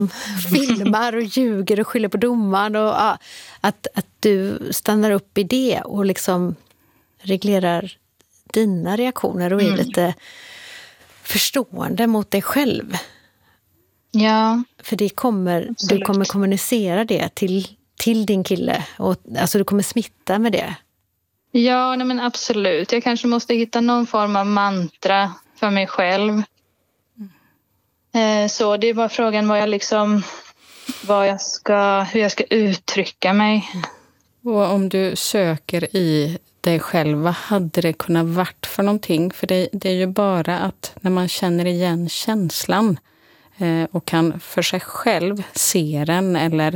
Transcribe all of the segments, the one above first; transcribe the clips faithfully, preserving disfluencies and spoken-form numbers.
filmar och ljuger och skyller på domaren. Och, ja, att, att du stannar upp i det och liksom reglerar dina reaktioner och är mm. lite förstående mot dig själv. Ja. För det kommer, du kommer kommunicera det till, till din kille. Och, alltså du kommer smitta med det. Ja, nej men absolut. Jag kanske måste hitta någon form av mantra för mig själv. Mm. Så det var frågan vad jag liksom, vad jag ska, hur jag ska uttrycka mig. Och om du söker i dig själv, vad hade det kunnat varit för någonting? För det, det är ju bara att när man känner igen känslan eh, och kan för sig själv se den eller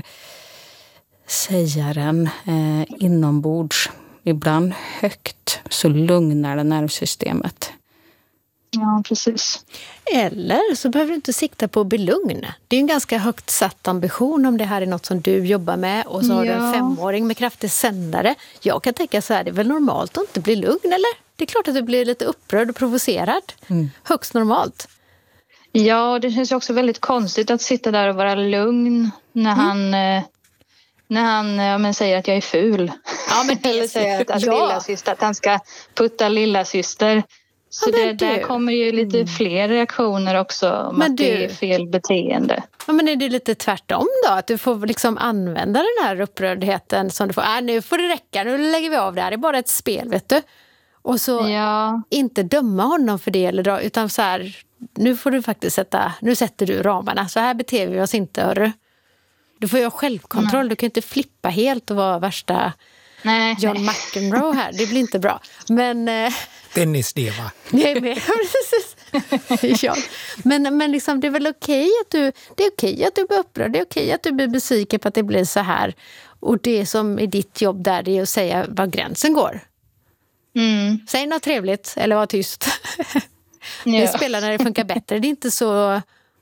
säga den eh, inombords, ibland högt, så lugnar det nervsystemet. Ja, precis. Eller så behöver du inte sikta på att bli lugn. Det är en ganska högt satt ambition om det här är något som du jobbar med. Och så har ja. du en femåring med kraftig sändare. Jag kan tänka så här, det är väl normalt att inte bli lugn, eller? Det är klart att du blir lite upprörd och provocerad. Mm. Högst normalt. Ja, det känns också väldigt konstigt att sitta där och vara lugn när mm. han... När han ja, men säger att jag är ful. Ja, men det eller säger att, att, ja. lilla syster, att han ska putta lilla syster. Så ja, det, där kommer ju lite mm. fler reaktioner också om men att du... det är fel beteende. Ja, men är det lite tvärtom då? Att du får liksom använda den här upprördheten som du får. Äh, nu får det räcka, nu lägger vi av det här. Det är bara ett spel, vet du. Och så ja. inte döma honom för det. Eller, utan så här, nu får du faktiskt sätta, nu sätter du ramarna. Så här beter vi oss inte, hörru. Du får ju ha självkontroll. Mm. Du kan inte flippa helt och vara värsta nej, John nej. McEnroe här. Det blir inte bra. Men... Eh... Tennisdeva. Nej, men precis. ja. Men, men liksom, det är väl okej att du... Det är okej att du blir upprörd. Det är okej att du blir besviken på att det blir så här. Och det som är ditt jobb där, det är att säga var gränsen går. Mm. Säg något trevligt eller var tyst. ja. Det spelar när det funkar bättre. Det är inte så...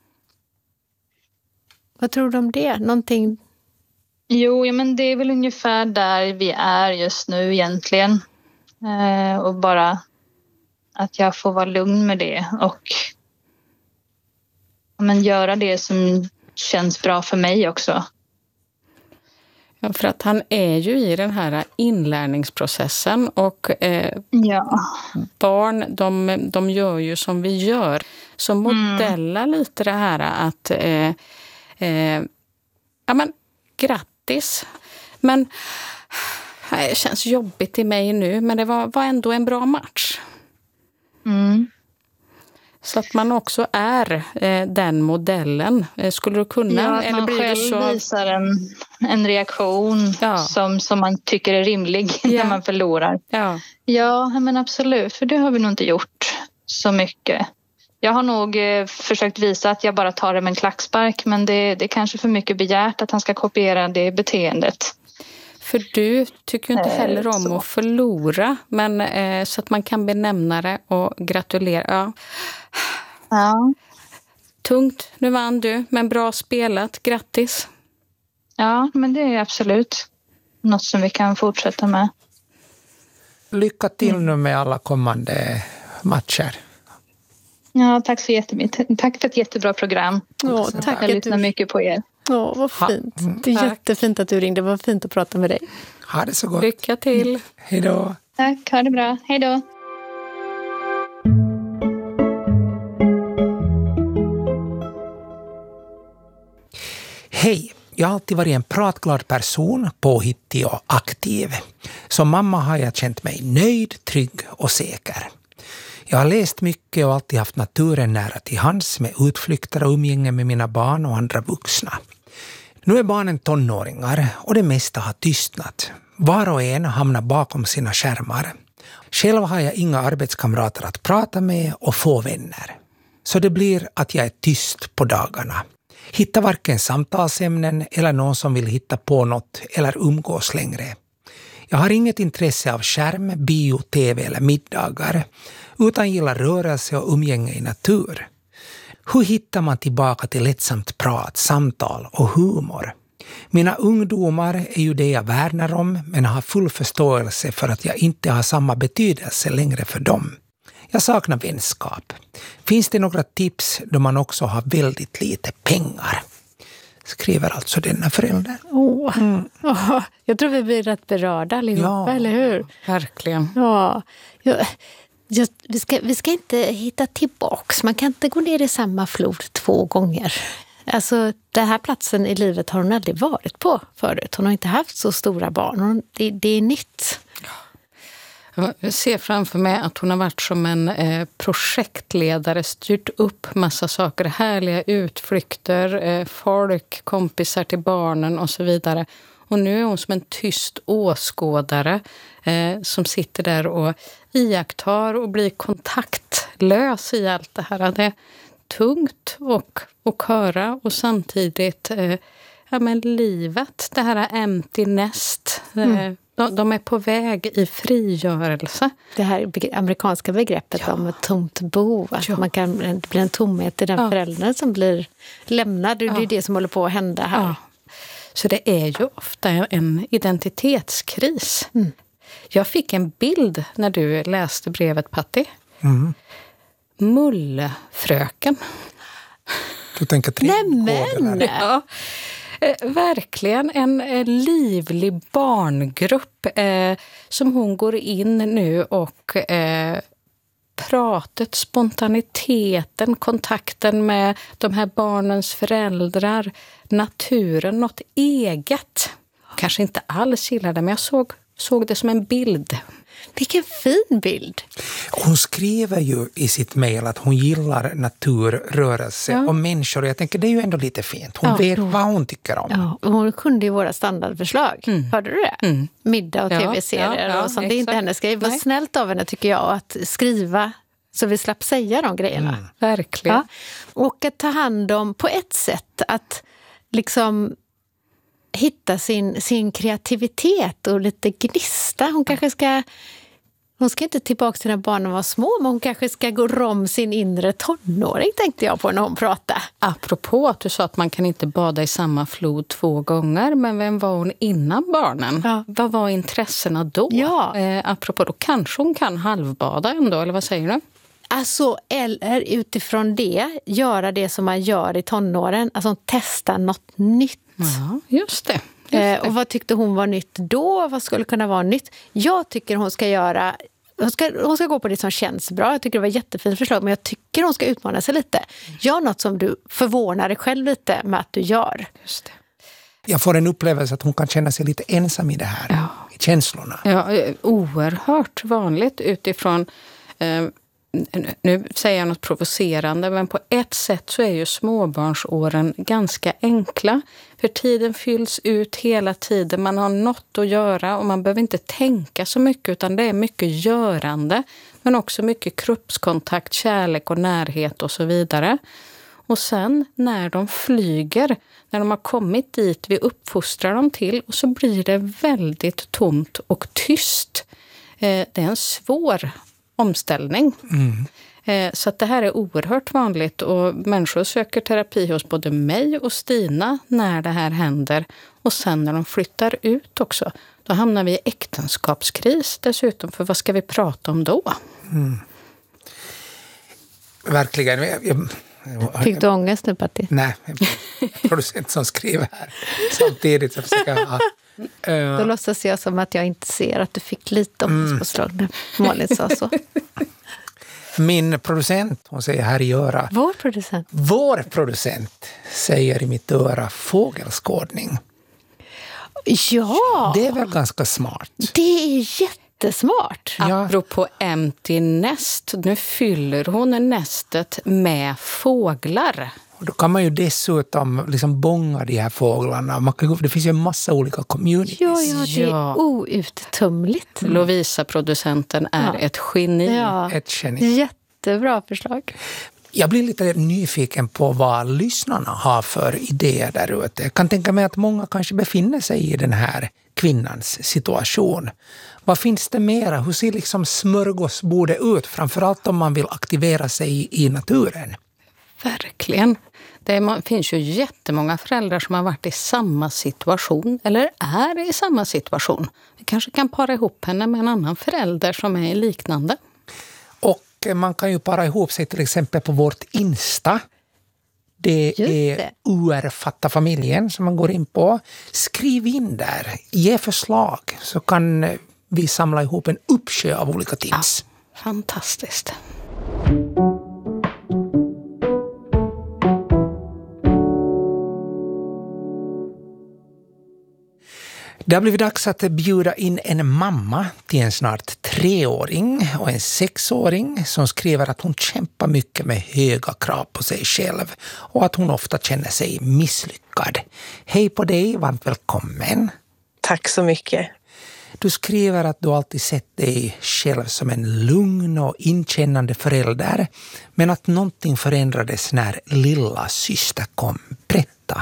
Vad tror du om det? Någonting... Jo, ja, men det är väl ungefär där vi är just nu egentligen. Eh, och bara att jag får vara lugn med det. Och ja, men göra det som känns bra för mig också. Ja, för att han är ju i den här inlärningsprocessen. Och eh, ja. barn, de, de gör ju som vi gör. Så modella mm. lite det här att... Eh, Eh, ja men grattis, men det känns jobbigt i mig nu, men det var, var ändå en bra match. Mm. Så att man också är eh, den modellen. Eh, skulle du kunna? Ja, att eller man blir själv det så... visar en, en reaktion ja. som, som man tycker är rimlig ja. när man förlorar. Ja. ja, men absolut, för det har vi nog inte gjort så mycket. Jag har nog eh, försökt visa att jag bara tar det med en klackspark, men det, det är kanske för mycket begärt att han ska kopiera det beteendet. För du tycker ju inte heller om så. att förlora, men eh, så att man kan benämna det och gratulera. Ja. ja. Tungt, nu vann du, men bra spelat, grattis. Ja, men det är absolut något som vi kan fortsätta med. Lycka till nu med alla kommande matcher. Ja, tack så jättemycket. Tack för ett jättebra program. Ja, tack. Jag lyssnar mycket på er. Ja, vad fint. Det är tack. Jättefint att du ringde. Det var fint att prata med dig. Ha det så gott. Lycka till. Hej då. Tack, ha det bra. Hej då. Hej. Jag har alltid varit en pratglad person, påhittig och aktiv. Som mamma har jag känt mig nöjd, trygg och säker. Jag har läst mycket och alltid haft naturen nära till hands med utflykter och umgänge med mina barn och andra vuxna. Nu är barnen tonåringar och det mesta har tystnat. Var och en hamnar bakom sina skärmar. Själv har jag inga arbetskamrater att prata med och få vänner. Så det blir att jag är tyst på dagarna. Hittar varken samtalsämnen eller någon som vill hitta på något eller umgås längre. Jag har inget intresse av skärm, bio, tv eller middagar, utan gillar rörelse och umgänge i natur. Hur hittar man tillbaka till lättsamt prat, samtal och humor? Mina ungdomar är ju det jag värnar om, men har full förståelse för att jag inte har samma betydelse längre för dem. Jag saknar vänskap. Finns det några tips då man också har väldigt lite pengar? skriver alltså denna förälder. Åh, mm. oh, jag tror vi blir rätt berörda allihopa, ja, eller hur? Verkligen. Ja, jag, jag, vi, ska, vi ska inte hitta tillbaks. Man kan inte gå ner i samma flod två gånger. Alltså, den här platsen i livet har hon aldrig varit på förut. Hon har inte haft så stora barn. Hon, det, det är nytt. Jag ser framför mig att hon har varit som en eh, projektledare, styrt upp massa saker, härliga utflykter, eh, folk, kompisar till barnen och så vidare. Och nu är hon som en tyst åskådare eh, som sitter där och iakttar och blir kontaktlös i allt det här. Det är tungt och, och höra och samtidigt eh, ja, men livet, det här empty nest. Mm. Eh, de, de är på väg i frigörelse. Det här amerikanska begreppet ja. om ett tomt bo. Att ja. man kan, det blir en tomhet i den ja. föräldern som blir lämnad. Det är ja. det som håller på att hända här. Ja. Så det är ju ofta en identitetskris. Mm. Jag fick en bild när du läste brevet, Patti. Mm. Mullefröken. Du tänker trädgården? Ja, eh, verkligen en eh, livlig barngrupp eh, som hon går in nu och eh, pratet, spontaniteten, kontakten med de här barnens föräldrar, naturen, något eget. Kanske inte alls gillade, men jag såg, såg det som en bild. Vilken fin bild! Hon skriver ju i sitt mejl att hon gillar natur, rörelse ja. och människor. Jag tänker det är ju ändå lite fint. Hon ja. vet vad hon tycker om. Ja, hon kunde ju våra standardförslag. Mm. Hörde du det? Mm. Middag och ja. tv-serier ja, ja, och sånt. Det är inte hennes grej. Det var snällt av henne tycker jag att skriva så vi slapp säga de grejerna. Mm. Verkligen. Ja. Och att ta hand om på ett sätt att liksom hitta sin, sin kreativitet och lite gnista. Hon kanske ska hon ska inte tillbaka till när barnen var små, men hon kanske ska gå om sin inre tonåring, tänkte jag på när hon pratade. Apropå att du sa att man kan inte bada i samma flod två gånger, men vem var hon innan barnen? Ja. Vad var intressena då? Ja. Eh, apropå då kanske hon kan halvbada ändå, eller vad säger du? Alltså, eller utifrån det, göra det som man gör i tonåren. Alltså testa något nytt. Ja, just det. Just det. Och vad tyckte hon var nytt då? Vad skulle kunna vara nytt? Jag tycker hon ska göra... Hon ska, hon ska gå på det som känns bra. Jag tycker det var ett jättefint förslag. Men jag tycker hon ska utmana sig lite. Gör något som du förvånar dig själv lite med att du gör. Just det. Jag får en upplevelse att hon kan känna sig lite ensam i det här. Ja. I känslorna. Ja, oerhört vanligt utifrån... Eh, Nu säger jag något provocerande, men på ett sätt så är ju småbarnsåren ganska enkla. För tiden fylls ut hela tiden, man har något att göra och man behöver inte tänka så mycket utan det är mycket görande. Men också mycket kroppskontakt, kärlek och närhet och så vidare. Och sen när de flyger, när de har kommit dit vi uppfostrar dem till och så blir det väldigt tomt och tyst. Det är en svår omställning. Mm. Så att det här är oerhört vanligt och människor söker terapi hos både mig och Stina när det här händer. Och sen när de flyttar ut också, då hamnar vi i äktenskapskris dessutom, för vad ska vi prata om då? Mm. Verkligen. Jag, jag, jag, Fick du ångest nu, Patti? Nej, producent som skriver här samtidigt så försöker jag... Uh, Då låtsas jag som att jag inte ser att du fick lite ångestpåslag när Malin sa så. Min producent, hon säger här i öra. Vår producent? Vår producent säger i mitt öra fågelskådning. Ja! Det är väl ganska smart? Det är jättesmart. Ja. Apropå empty nest, nu fyller hon nästet med fåglar. Och då kan man ju dessutom liksom bånga de här fåglarna. Man kan, det finns ju en massa olika communities. Ja, ja det är ja. outtömligt. Mm. Lovisa, producenten, är ja. ett geni. Ja. Ett geni. Jättebra förslag. Jag blir lite nyfiken på vad lyssnarna har för idéer där ute. Jag kan tänka mig att många kanske befinner sig i den här kvinnans situation. Vad finns det mera? Hur ser liksom smörgåsbordet ut? Framförallt om man vill aktivera sig i naturen. Verkligen. Det finns ju jättemånga föräldrar som har varit i samma situation eller är i samma situation. Vi kanske kan para ihop henne med en annan förälder som är liknande. Och man kan ju para ihop sig till exempel på vårt Insta. Det Just är det. U R-fatta-familjen som man går in på. Skriv in där, ge förslag så kan vi samla ihop en uppsjö av olika tips. Ja, fantastiskt. Det har blivit dags att bjuda in en mamma till en snart treåring och en sexåring som skriver att hon kämpar mycket med höga krav på sig själv och att hon ofta känner sig misslyckad. Hej på dig, varmt välkommen. Tack så mycket. Du skriver att du alltid sett dig själv som en lugn och inkännande förälder, men att någonting förändrades när lilla syster kom. Berätta.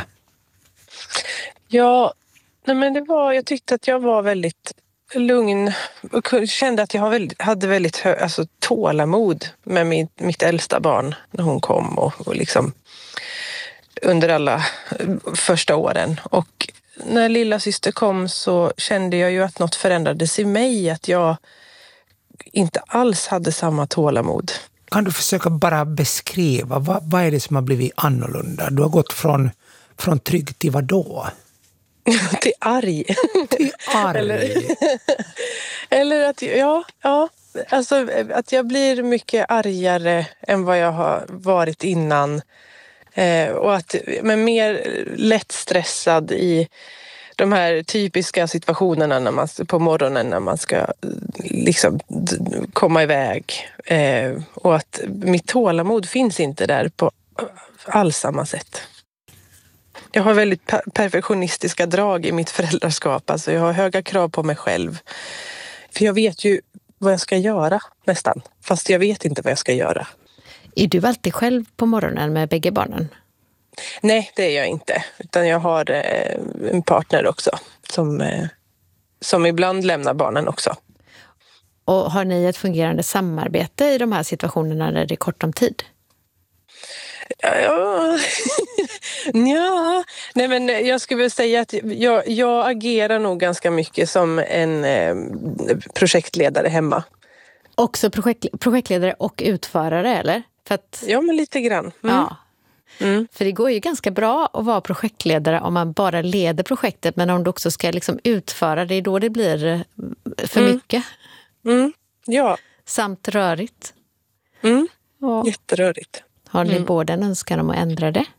Ja, nej men det var, jag tyckte att jag var väldigt lugn och kände att jag hade väldigt hö, alltså, tålamod med min, mitt äldsta barn när hon kom och, och liksom under alla första åren. Och när lilla syster kom så kände jag ju att något förändrades i mig, att jag inte alls hade samma tålamod. Kan du försöka bara beskriva, vad, vad är det som har blivit annorlunda? Du har gått från, från trygg till vad då? till arg. Till arg? Eller, eller att, ja, ja, alltså att jag blir mycket argare än vad jag har varit innan. Eh, och att, men mer lättstressad i de här typiska situationerna när man, på morgonen när man ska liksom komma iväg. Eh, och att mitt tålamod finns inte där på alls samma sätt. Jag har väldigt perfektionistiska drag i mitt föräldraskap. Alltså jag har höga krav på mig själv. För jag vet ju vad jag ska göra nästan. Fast jag vet inte vad jag ska göra. Är du alltid själv på morgonen med bägge barnen? Nej, det är jag inte. Utan jag har eh, en partner också. Som, eh, som ibland lämnar barnen också. Och har ni ett fungerande samarbete i de här situationerna när det är kort om tid? Ja, ja. Nej, men jag skulle vilja säga att jag, jag agerar nog ganska mycket som en eh, projektledare hemma. Också projekt, projektledare och utförare, eller? För att, ja, men lite grann. Mm. Ja. Mm. För det går ju ganska bra att vara projektledare om man bara leder projektet, men om du också ska liksom utföra det, är då det blir för mm. mycket. Mm. Ja. Samt rörigt. Mm. Ja. Jätterörigt. Har ni mm. båda en önskan om att ändra det?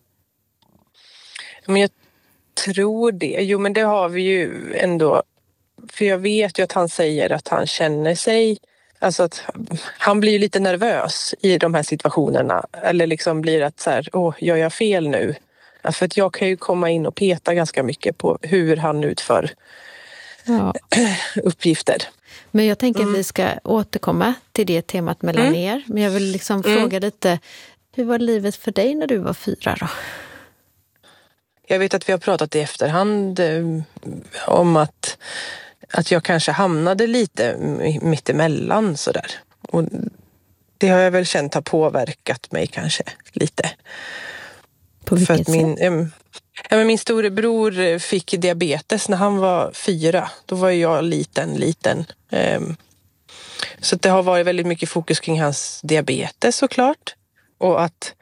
Men jag tror det. Jo, men det har vi ju ändå. För jag vet ju att han säger att han känner sig... Alltså att han blir lite nervös i de här situationerna. Eller liksom blir att så här, åh, gör jag fel nu? För att jag kan ju komma in och peta ganska mycket på hur han utför ja. uppgifter. Men jag tänker mm. att vi ska återkomma till det temat mellan mm. er. Men jag vill liksom mm. fråga lite, hur var livet för dig när du var fyra då? Jag vet att vi har pratat i efterhand eh, om att, att jag kanske hamnade lite mittemellan sådär. Och det har jag väl känt har påverkat mig kanske lite. På vilket För att min, sätt? Eh, ja, men min storebror fick diabetes när han var fyra. Då var jag liten, liten. Eh, så det har varit väldigt mycket fokus kring hans diabetes såklart. Och att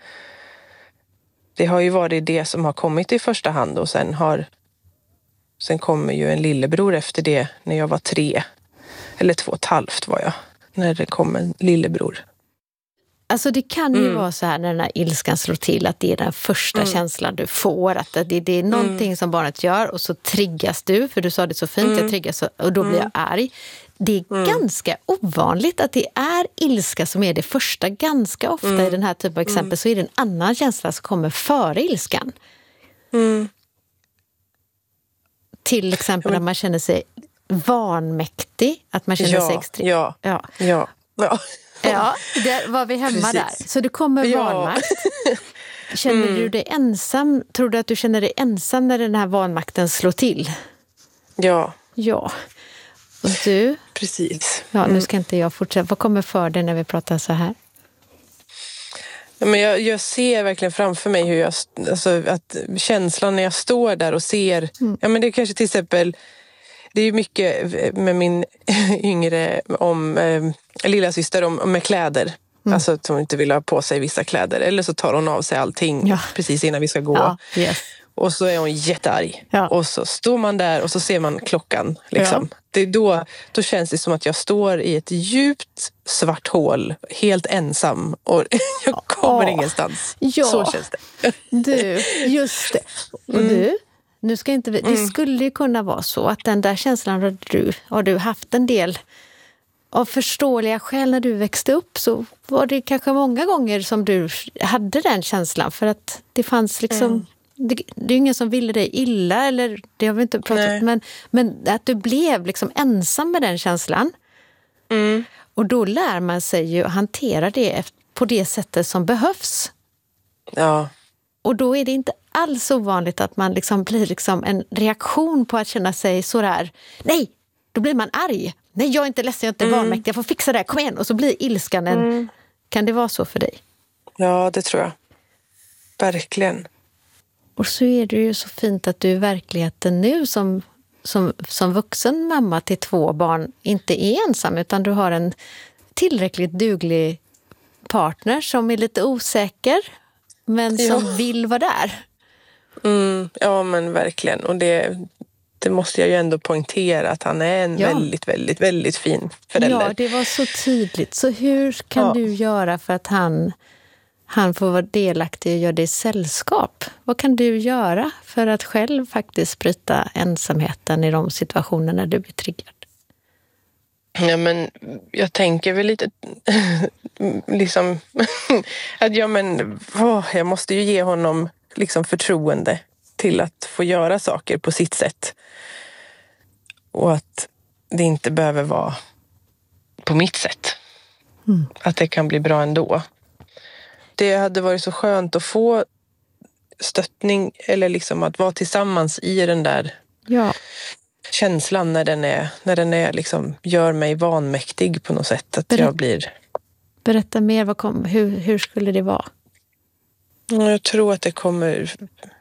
det har ju varit det som har kommit i första hand och sen har sen kommer ju en lillebror efter det när jag var tre eller två och ett halvt var jag när det kom en lillebror. Alltså det kan ju mm. vara så här när den här ilskan slår till att det är den första mm. känslan du får, att det, det är någonting mm. som barnet gör och så triggas du, för du sa det så fint, mm. jag triggas och då blir jag arg. Det är mm. ganska ovanligt att det är ilska som är det första. Ganska ofta mm. i den här typen av exempel mm. så är det en annan känsla som kommer före ilskan. Mm. Till exempel när man känner sig vanmäktig, att man känner ja, sig extrem. Ja, ja, ja. ja. Ja, där var vi hemma. Precis. Där. Så du kommer ja. vanmakt. Känner mm. du dig ensam? Tror du att du känner dig ensam när den här vanmakten slår till? Ja. Ja. Och du? Precis. Ja, nu ska inte jag fortsätta. Vad kommer för dig när vi pratar så här? Ja, men jag, jag ser verkligen framför mig hur jag, alltså att känslan när jag står där och ser, mm. ja men det är kanske till exempel, det är ju mycket med min yngre om eh, lilla syster om med kläder. Mm. Alltså att hon inte vill ha på sig vissa kläder. Eller så tar hon av sig allting ja. precis innan vi ska gå. Ja, yes. Och så är hon jättearg. Ja. Och så står man där och så ser man klockan. Liksom. Ja. Det är då, då känns det som att jag står i ett djupt svart hål. Helt ensam. Och jag kommer oh. ingenstans. Ja. Så känns det. Du, just det. Och mm. du, nu ska inte vi, det skulle ju kunna vara så att den där känslan har du, har du haft en del av förståeliga skäl när du växte upp, så var det kanske många gånger som du hade den känslan, för att det fanns liksom mm. det, det är ingen som ville dig illa, eller det har vi inte pratat om, men, men att du blev liksom ensam med den känslan. Mm. Och då lär man sig ju att hantera det på det sättet som behövs. Ja. Och då är det inte alls ovanligt att man liksom blir liksom en reaktion på att känna sig så där. Nej, då blir man arg. Nej, jag är inte ledsen, jag är inte mm. vanmäktig. Jag får fixa det, kom igen. Och så blir ilskan en... Mm. Kan det vara så för dig? Ja, det tror jag. Verkligen. Och så är det ju så fint att du i verkligheten nu som, som, som vuxen mamma till två barn inte är ensam, utan du har en tillräckligt duglig partner som är lite osäker, men som ja. vill vara där. Mm, ja, men verkligen. Och det, det måste jag ju ändå poängtera, att han är en ja. väldigt, väldigt, väldigt fin förälder. Ja, det var så tydligt. Så hur kan ja. du göra för att han, han får vara delaktig och göra det i sällskap? Vad kan du göra för att själv faktiskt bryta ensamheten i de situationer när du blir triggad? Ja, men jag tänker väl lite liksom att ja, men åh, jag måste ju ge honom liksom förtroende till att få göra saker på sitt sätt. Och att det inte behöver vara på mitt sätt. Mm. Att det kan bli bra ändå. Det hade varit så skönt att få stöttning, eller liksom att vara tillsammans i den där ja. känslan när den är, när den är liksom, gör mig vanmäktig på något sätt. Att Berätt, jag blir... Berätta mer, vad kom, hur, hur skulle det vara? Jag tror att det kommer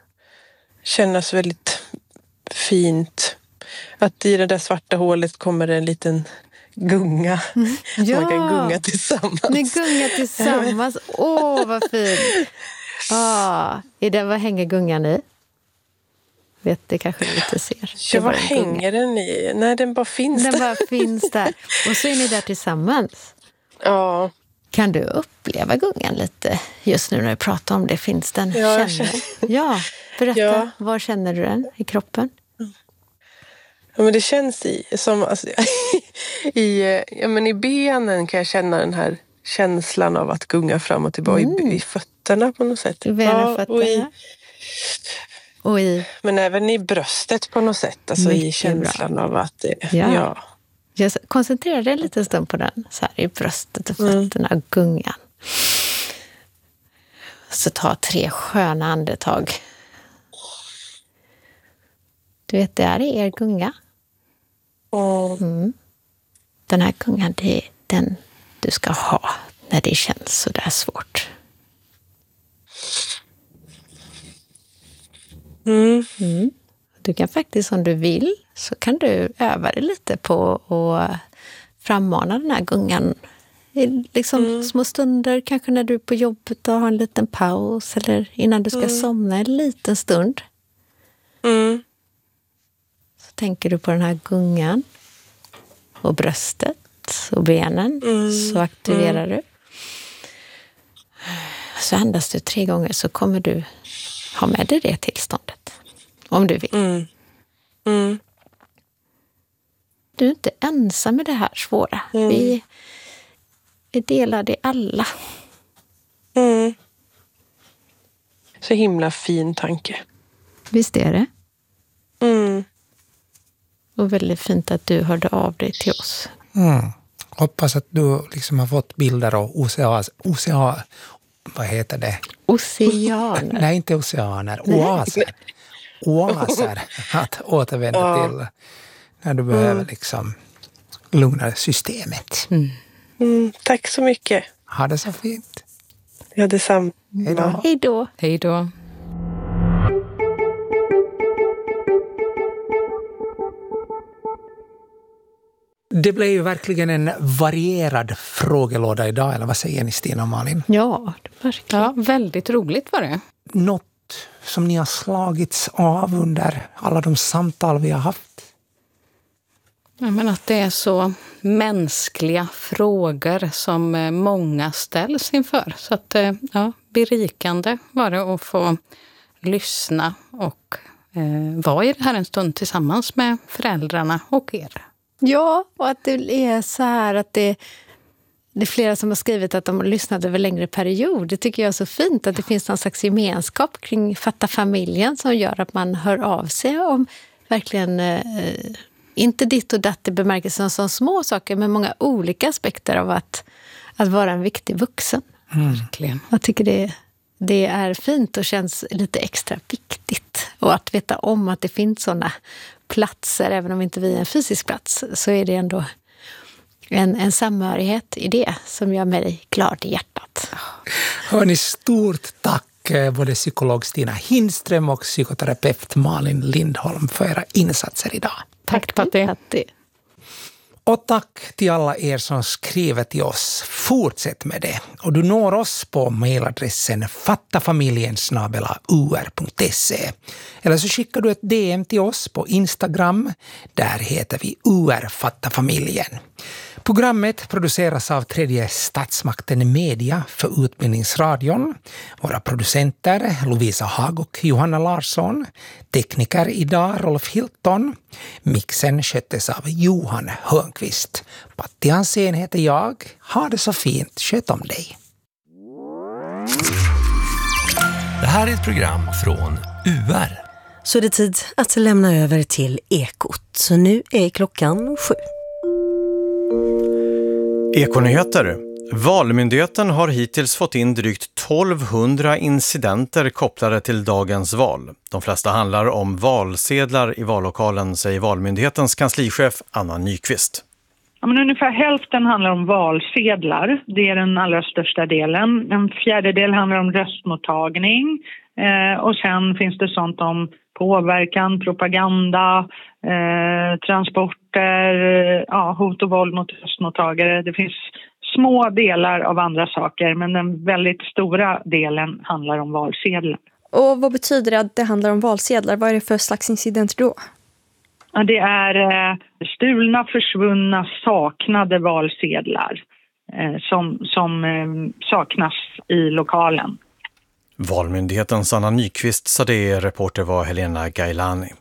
kännas väldigt fint. Att i det där svarta hålet kommer det en liten gunga. Mm. Ja. Man kan gunga tillsammans. Ni gungar tillsammans. Åh, vad fint. Ah, är det, vad hänger gungan i? Vet det kanske du inte ser. Ja, vad hänger den i? Nej, den bara finns den där. Den bara finns där. Och så är ni där tillsammans. Ja. Kan du uppleva gungan lite just nu när du pratar om det? Finns den? Ja, känner? Ja, berätta. Ja. Var känner du den i kroppen? Ja, men det känns i, som alltså, i, ja, men i benen kan jag känna den här känslan av att gunga fram och tillbaka. Mm. I, i fötterna på något sätt. I benen, ja, och i, och i... Men även i bröstet på något sätt. Alltså i känslan bra. Av att det... Ja. Ja. Jag koncentrerar dig en liten stund på den. Så här i bröstet och fötterna. Mm. Gungan. Så ta tre sköna andetag. Du vet, det här är er gunga. Mm. Den här gungan, det är den du ska ha när det känns så där svårt. Mm. Mm. Du kan faktiskt, om du vill, så kan du öva dig lite på att frammana den här gungan i liksom mm. små stunder, kanske när du är på jobbet och har en liten paus, eller innan du ska mm. somna en liten stund. Mm. Så tänker du på den här gungan och bröstet och benen, mm. så aktiverar mm. du. Så andas du tre gånger, så kommer du ha med dig det tillståndet. Om du vill. Mm. Mm. Du är inte ensam med det här svåra. Mm. Vi, vi delar det alla. Mm. Så himla fin tanke. Visst är det? Mm. Och väldigt fint att du hörde av dig till oss. Mm. Hoppas att du liksom har fått bilder av ocean, ocean, vad heter det? Oceaner. Nej, inte oceaner. Oaser. Oaser att återvända ja. till när du behöver mm. liksom lugna systemet. Mm. Mm, tack så mycket. Ha det så fint. Ja, detsamma. Hej då. Hej då. Hej då. Det blev ju verkligen en varierad frågelåda idag, eller vad säger ni, Stina och Malin? Ja, verkligen. Ja, väldigt roligt var det. Något som ni har slagits av under alla de samtal vi har haft? Ja, men att det är så mänskliga frågor som många ställs inför. Så att, ja, berikande var det att få lyssna och eh, vara i det här en stund tillsammans med föräldrarna och er. Ja, och att det är så här att det, det är flera som har skrivit att de har lyssnat över längre period. Det tycker jag är så fint att det finns någon slags gemenskap kring Fatta familjen som gör att man hör av sig om verkligen, eh, inte ditt och datt i bemärkelsen som små saker, men många olika aspekter av att, att vara en viktig vuxen. Mm. Verkligen. Jag tycker det, det är fint och känns lite extra viktigt. Och att veta om att det finns sådana platser, även om inte vi är en fysisk plats, så är det ändå en, en samhörighet i det som gör mig glad i hjärtat. Hörni, stort tack både psykolog Stina Hindström och psykoterapeut Malin Lindholm för era insatser idag. Tack, Patti. Patti. Och tack till alla er som skriver till oss. Fortsätt med det. Och du når oss på mejladressen fattafamiljen snabel-a u r punkt se. Eller så skickar du ett D M till oss på Instagram. Där heter vi U R Fattafamiljen. Programmet produceras av Tredje statsmakten Media för Utbildningsradion. Våra producenter Lovisa Hag och Johanna Larsson. Tekniker idag Rolf Hilton. Mixen sköttes av Johan Hörnqvist. Patti Hansén heter jag. Ha det så fint. Sköt om dig. Det här är ett program från U R. Så är det tid att lämna över till Ekot. Så nu är klockan sju. Ekonyheter. Valmyndigheten har hittills fått in drygt tolvhundra incidenter kopplade till dagens val. De flesta handlar om valsedlar i vallokalen, säger Valmyndighetens kanslichef Anna Nyqvist. Ja, men ungefär hälften handlar om valsedlar. Det är den allra största delen. En fjärdedel handlar om röstmottagning. Eh, och sen finns det sånt om påverkan, propaganda, eh, transporter, ja, hot och våld mot röstmottagare. Det finns små delar av andra saker, men den väldigt stora delen handlar om valsedlar. Och vad betyder det att det handlar om valsedlar? Vad är det för slags incidenter då? Ja, det är eh, stulna, försvunna, saknade valsedlar eh, som, som eh, saknas i lokalen. Valmyndighetens Anna Nyqvist sa det, reporter var Helena Gailani.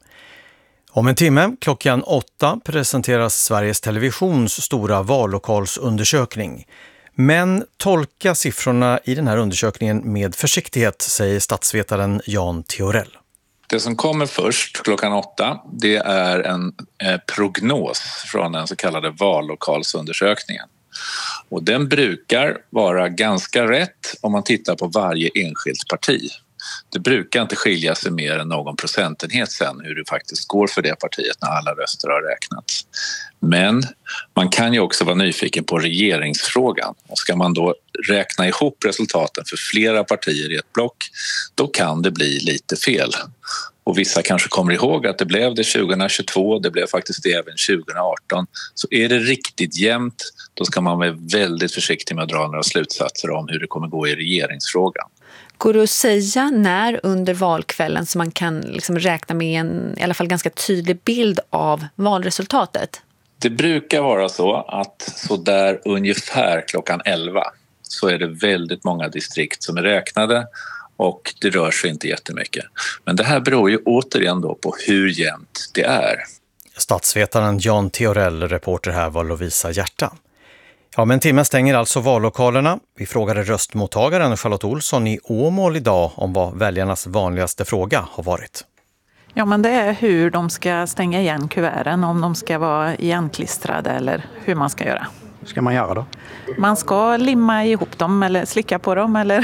Om en timme, klockan åtta, presenteras Sveriges Televisions stora vallokalsundersökning. Men tolka siffrorna i den här undersökningen med försiktighet, säger statsvetaren Jan Theorell. Det som kommer först klockan åtta, det är en eh, prognos från den så kallade vallokalsundersökningen. Och den brukar vara ganska rätt om man tittar på varje enskilt parti. Det brukar inte skilja sig mer än någon procentenhet sen hur det faktiskt går för det partiet när alla röster har räknats. Men man kan ju också vara nyfiken på regeringsfrågan. Och ska man då räkna ihop resultaten för flera partier i ett block, då kan det bli lite fel. Och vissa kanske kommer ihåg att det blev det tjugohundratjugotvå, det blev faktiskt det även tjugohundraarton. Så är det riktigt jämnt, då ska man vara väldigt försiktig med att dra några slutsatser om hur det kommer gå i regeringsfrågan. Går det att säga när under valkvällen så man kan liksom räkna med en i alla fall ganska tydlig bild av valresultatet? Det brukar vara så att så där ungefär klockan elva så är det väldigt många distrikt som är räknade och det rör sig inte jättemycket. Men det här beror ju återigen då på hur jämnt det är. Statsvetaren Jan Theorell, reporter här var Lovisa Hjärta. Ja, men timmen stänger alltså vallokalerna. Vi frågade röstmottagaren Charlotte Olsson i Åmål idag om vad väljarnas vanligaste fråga har varit. Ja, men det är hur de ska stänga igen kuverten, om de ska vara igenklistrade eller hur man ska göra. Hur ska man göra då? Man ska limma ihop dem eller slicka på dem eller,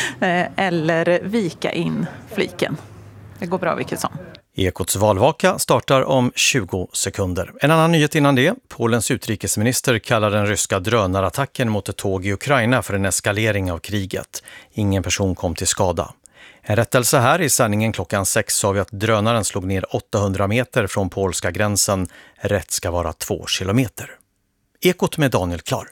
eller vika in fliken. Det går bra vilket som. Ekots valvaka startar om tjugo sekunder. En annan nyhet innan det. Polens utrikesminister kallar den ryska drönarattacken mot ett tåg i Ukraina för en eskalering av kriget. Ingen person kom till skada. En rättelse här i sändningen klockan sex sa vi att drönaren slog ner åttahundra meter från polska gränsen. Rätt ska vara två kilometer. Ekot med Daniel Klar.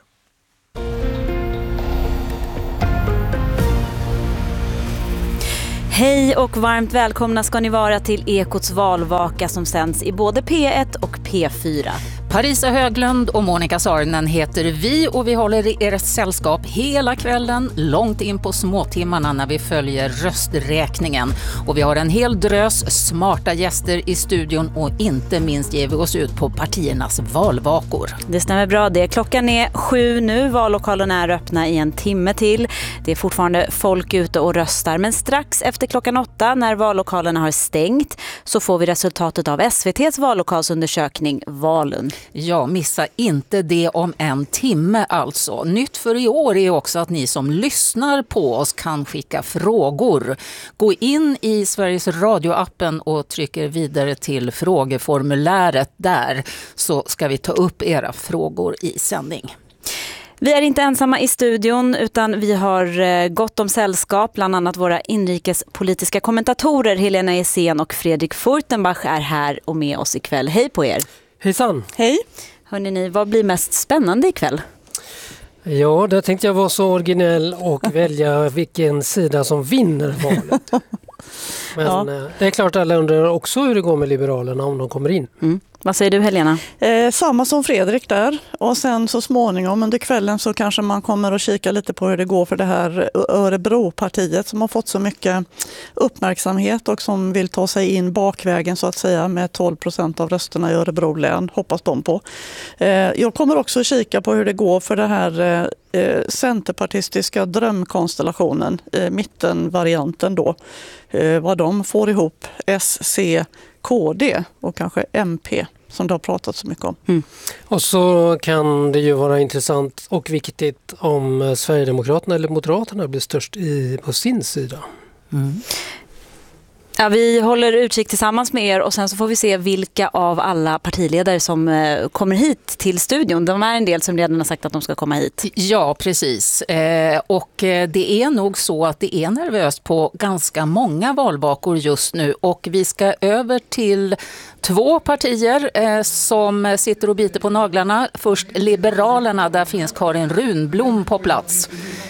Hej och varmt välkomna ska ni vara till Ekots valvaka som sänds i både P ett och P fyra. Parisa Höglund och Monica Saarinen heter vi och vi håller er sällskap hela kvällen långt in på småtimmarna när vi följer rösträkningen. Och vi har en hel drös smarta gäster i studion och inte minst ger vi oss ut på partiernas valvakor. Det stämmer bra det. Klockan är sju nu, vallokalerna är öppna i en timme till. Det är fortfarande folk ute och röstar men strax efter klockan åtta när vallokalerna har stängt så får vi resultatet av S V T:s vallokalsundersökning Valen. Ja, missa inte det om en timme alltså. Nytt för i år är också att ni som lyssnar på oss kan skicka frågor. Gå in i Sveriges Radio-appen och trycker vidare till frågeformuläret där så ska vi ta upp era frågor i sändning. Vi är inte ensamma i studion utan vi har gott om sällskap. Bland annat våra inrikespolitiska kommentatorer Helena Essén och Fredrik Furtenbach är här och med oss ikväll. Hej på er! Hejsan! Hej! Hörrni ni, vad blir mest spännande ikväll? Ja, där tänkte jag vara så originell och välja vilken sida som vinner valet. Men ja. Det är klart alla undrar också hur det går med Liberalerna om de kommer in. Mm. Vad säger du Helena? Eh, samma som Fredrik där. Och sen så småningom under kvällen så kanske man kommer att kika lite på hur det går för det här Örebropartiet som har fått så mycket uppmärksamhet och som vill ta sig in bakvägen så att säga med tolv procent av rösterna i Örebro län. Hoppas de på. Eh, jag kommer också att kika på hur det går för det här eh, centerpartistiska drömkonstellationen, eh, mittenvarianten då. Eh, vad de får ihop, S, C, K D och kanske M P som det har pratat så mycket om. Mm. Och så kan det ju vara intressant och viktigt om Sverigedemokraterna eller Moderaterna blir störst i, på sin sida. Mm. Ja, vi håller utkik tillsammans med er och sen så får vi se vilka av alla partiledare som eh, kommer hit till studion. De är en del som redan har sagt att de ska komma hit. Ja, precis. Eh, och eh, det är nog så att det är nervöst på ganska många valvakor just nu. Och vi ska över till två partier eh, som sitter och biter på naglarna. Först Liberalerna, där finns Karin Runblom på plats.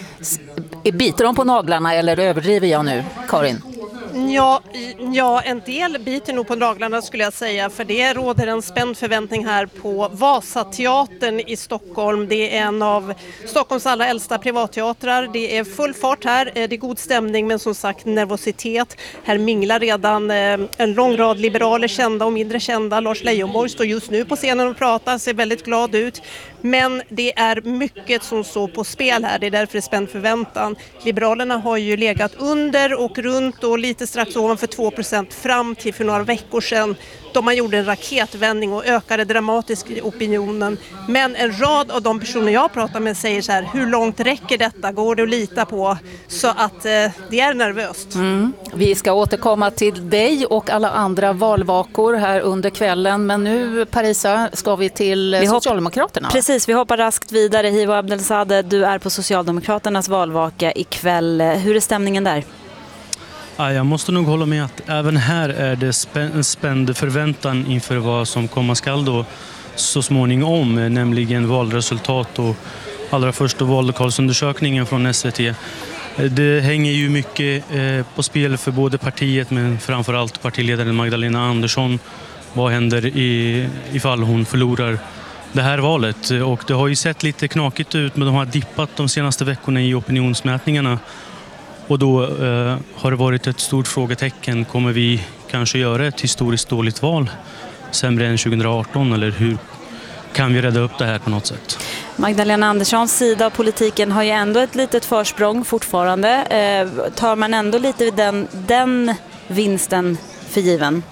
Biter de på naglarna eller överdriver jag nu, Karin? Ja, ja, en del biter nog på naglarna skulle jag säga, för det råder en spänd förväntning här på Vasateatern i Stockholm. Det är en av Stockholms allra äldsta privatteatrar. Det är full fart här, det är god stämning men som sagt nervositet. Här minglar redan en lång rad liberaler, kända och mindre kända. Lars Leijonborg står just nu på scenen och pratar, ser väldigt glad ut. Men det är mycket som står på spel här, det är därför det är spänd förväntan. Liberalerna har ju legat under och runt och lite strax ovanför två procent fram till för några veckor sedan då man gjorde en raketvändning och ökade dramatiskt opinionen. Men en rad av de personer jag pratar med säger så här, hur långt räcker detta? Går det att lita på? Så att eh, det är nervöst. Mm. Vi ska återkomma till dig och alla andra valvakor här under kvällen. Men nu, Parisa, ska vi till vi Socialdemokraterna. Hopp- Precis, vi hoppar raskt vidare. Hivo Abdelsadeh, du är på Socialdemokraternas valvaka ikväll. Hur är stämningen där? Ja, jag måste nog hålla med att även här är det spä- en spänd förväntan inför vad som komma skall då så småningom, nämligen valresultat och allra först då vallokalsundersökningen från S V T. Det hänger ju mycket eh, på spel för både partiet men framförallt partiledaren Magdalena Andersson. Vad händer i, ifall hon förlorar det här valet? Och det har ju sett lite knakigt ut, men de har dippat de senaste veckorna i opinionsmätningarna. Och då eh, har det varit ett stort frågetecken. Kommer vi kanske göra ett historiskt dåligt val sämre än tjugo arton? Eller hur kan vi rädda upp det här på något sätt? Magdalena Anderssons sida av politiken har ju ändå ett litet försprång fortfarande. Eh, tar man ändå lite den, den vinsten för given?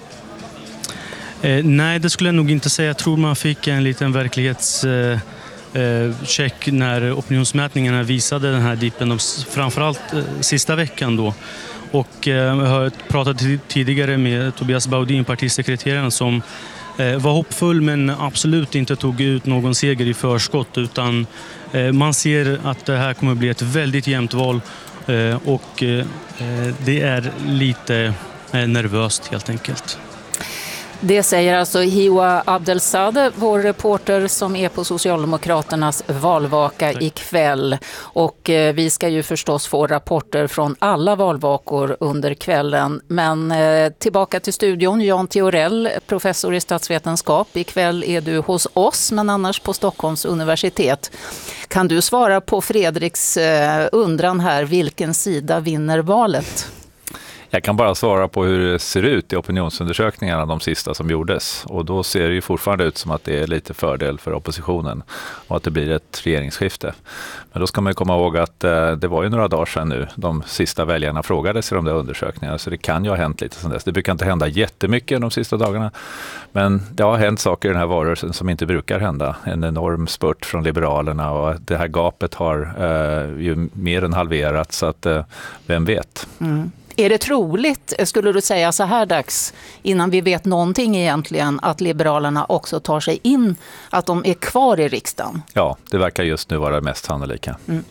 Eh, nej, det skulle jag nog inte säga. Jag tror man fick en liten verklighets... Eh, check när opinionsmätningarna visade den här dippen, framförallt eh, sista veckan då. Och eh, jag har pratat tidigare med Tobias Baudin, partisekreteraren, som eh, var hoppfull men absolut inte tog ut någon seger i förskott, utan eh, man ser att det här kommer bli ett väldigt jämnt val eh, och eh, det är lite eh, nervöst helt enkelt. Det säger alltså Hiwa Abdelsadeh, vår reporter som är på Socialdemokraternas valvaka ikväll. Och eh, vi ska ju förstås få rapporter från alla valvakor under kvällen. Men eh, tillbaka till studion, Jan Theorell, professor i statsvetenskap. Ikväll är du hos oss, men annars på Stockholms universitet. Kan du svara på Fredriks eh, undran här, vilken sida vinner valet? Jag kan bara svara på hur det ser ut i opinionsundersökningarna, de sista som gjordes. Och då ser det ju fortfarande ut som att det är lite fördel för oppositionen och att det blir ett regeringsskifte. Men då ska man ju komma ihåg att eh, det var ju några dagar sedan nu de sista väljarna frågades i de där undersökningarna. Så det kan ju ha hänt lite sedan dess. Det brukar inte hända jättemycket de sista dagarna. Men det har hänt saker i den här valrörelsen som inte brukar hända. En enorm spurt från Liberalerna och det här gapet har eh, ju mer än halverats. Så att eh, vem vet? Mm. Är det troligt, skulle du säga så här dags, innan vi vet någonting egentligen, att Liberalerna också tar sig in, att de är kvar i riksdagen? Ja, det verkar just nu vara det mest sannolika. Mm.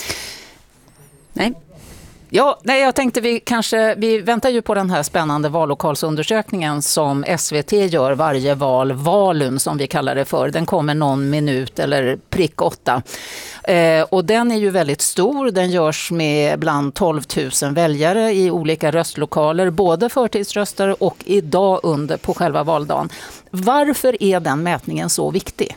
Nej. Ja, nej, jag tänkte vi kanske, vi väntar ju på den här spännande vallokalsundersökningen som S V T gör varje val, Valum som vi kallar det för. Den kommer någon minut eller prick åtta. Eh, och den är ju väldigt stor, den görs med bland tolv tusen väljare i olika röstlokaler, både förtidsröstare och idag under på själva valdagen. Varför är den mätningen så viktig?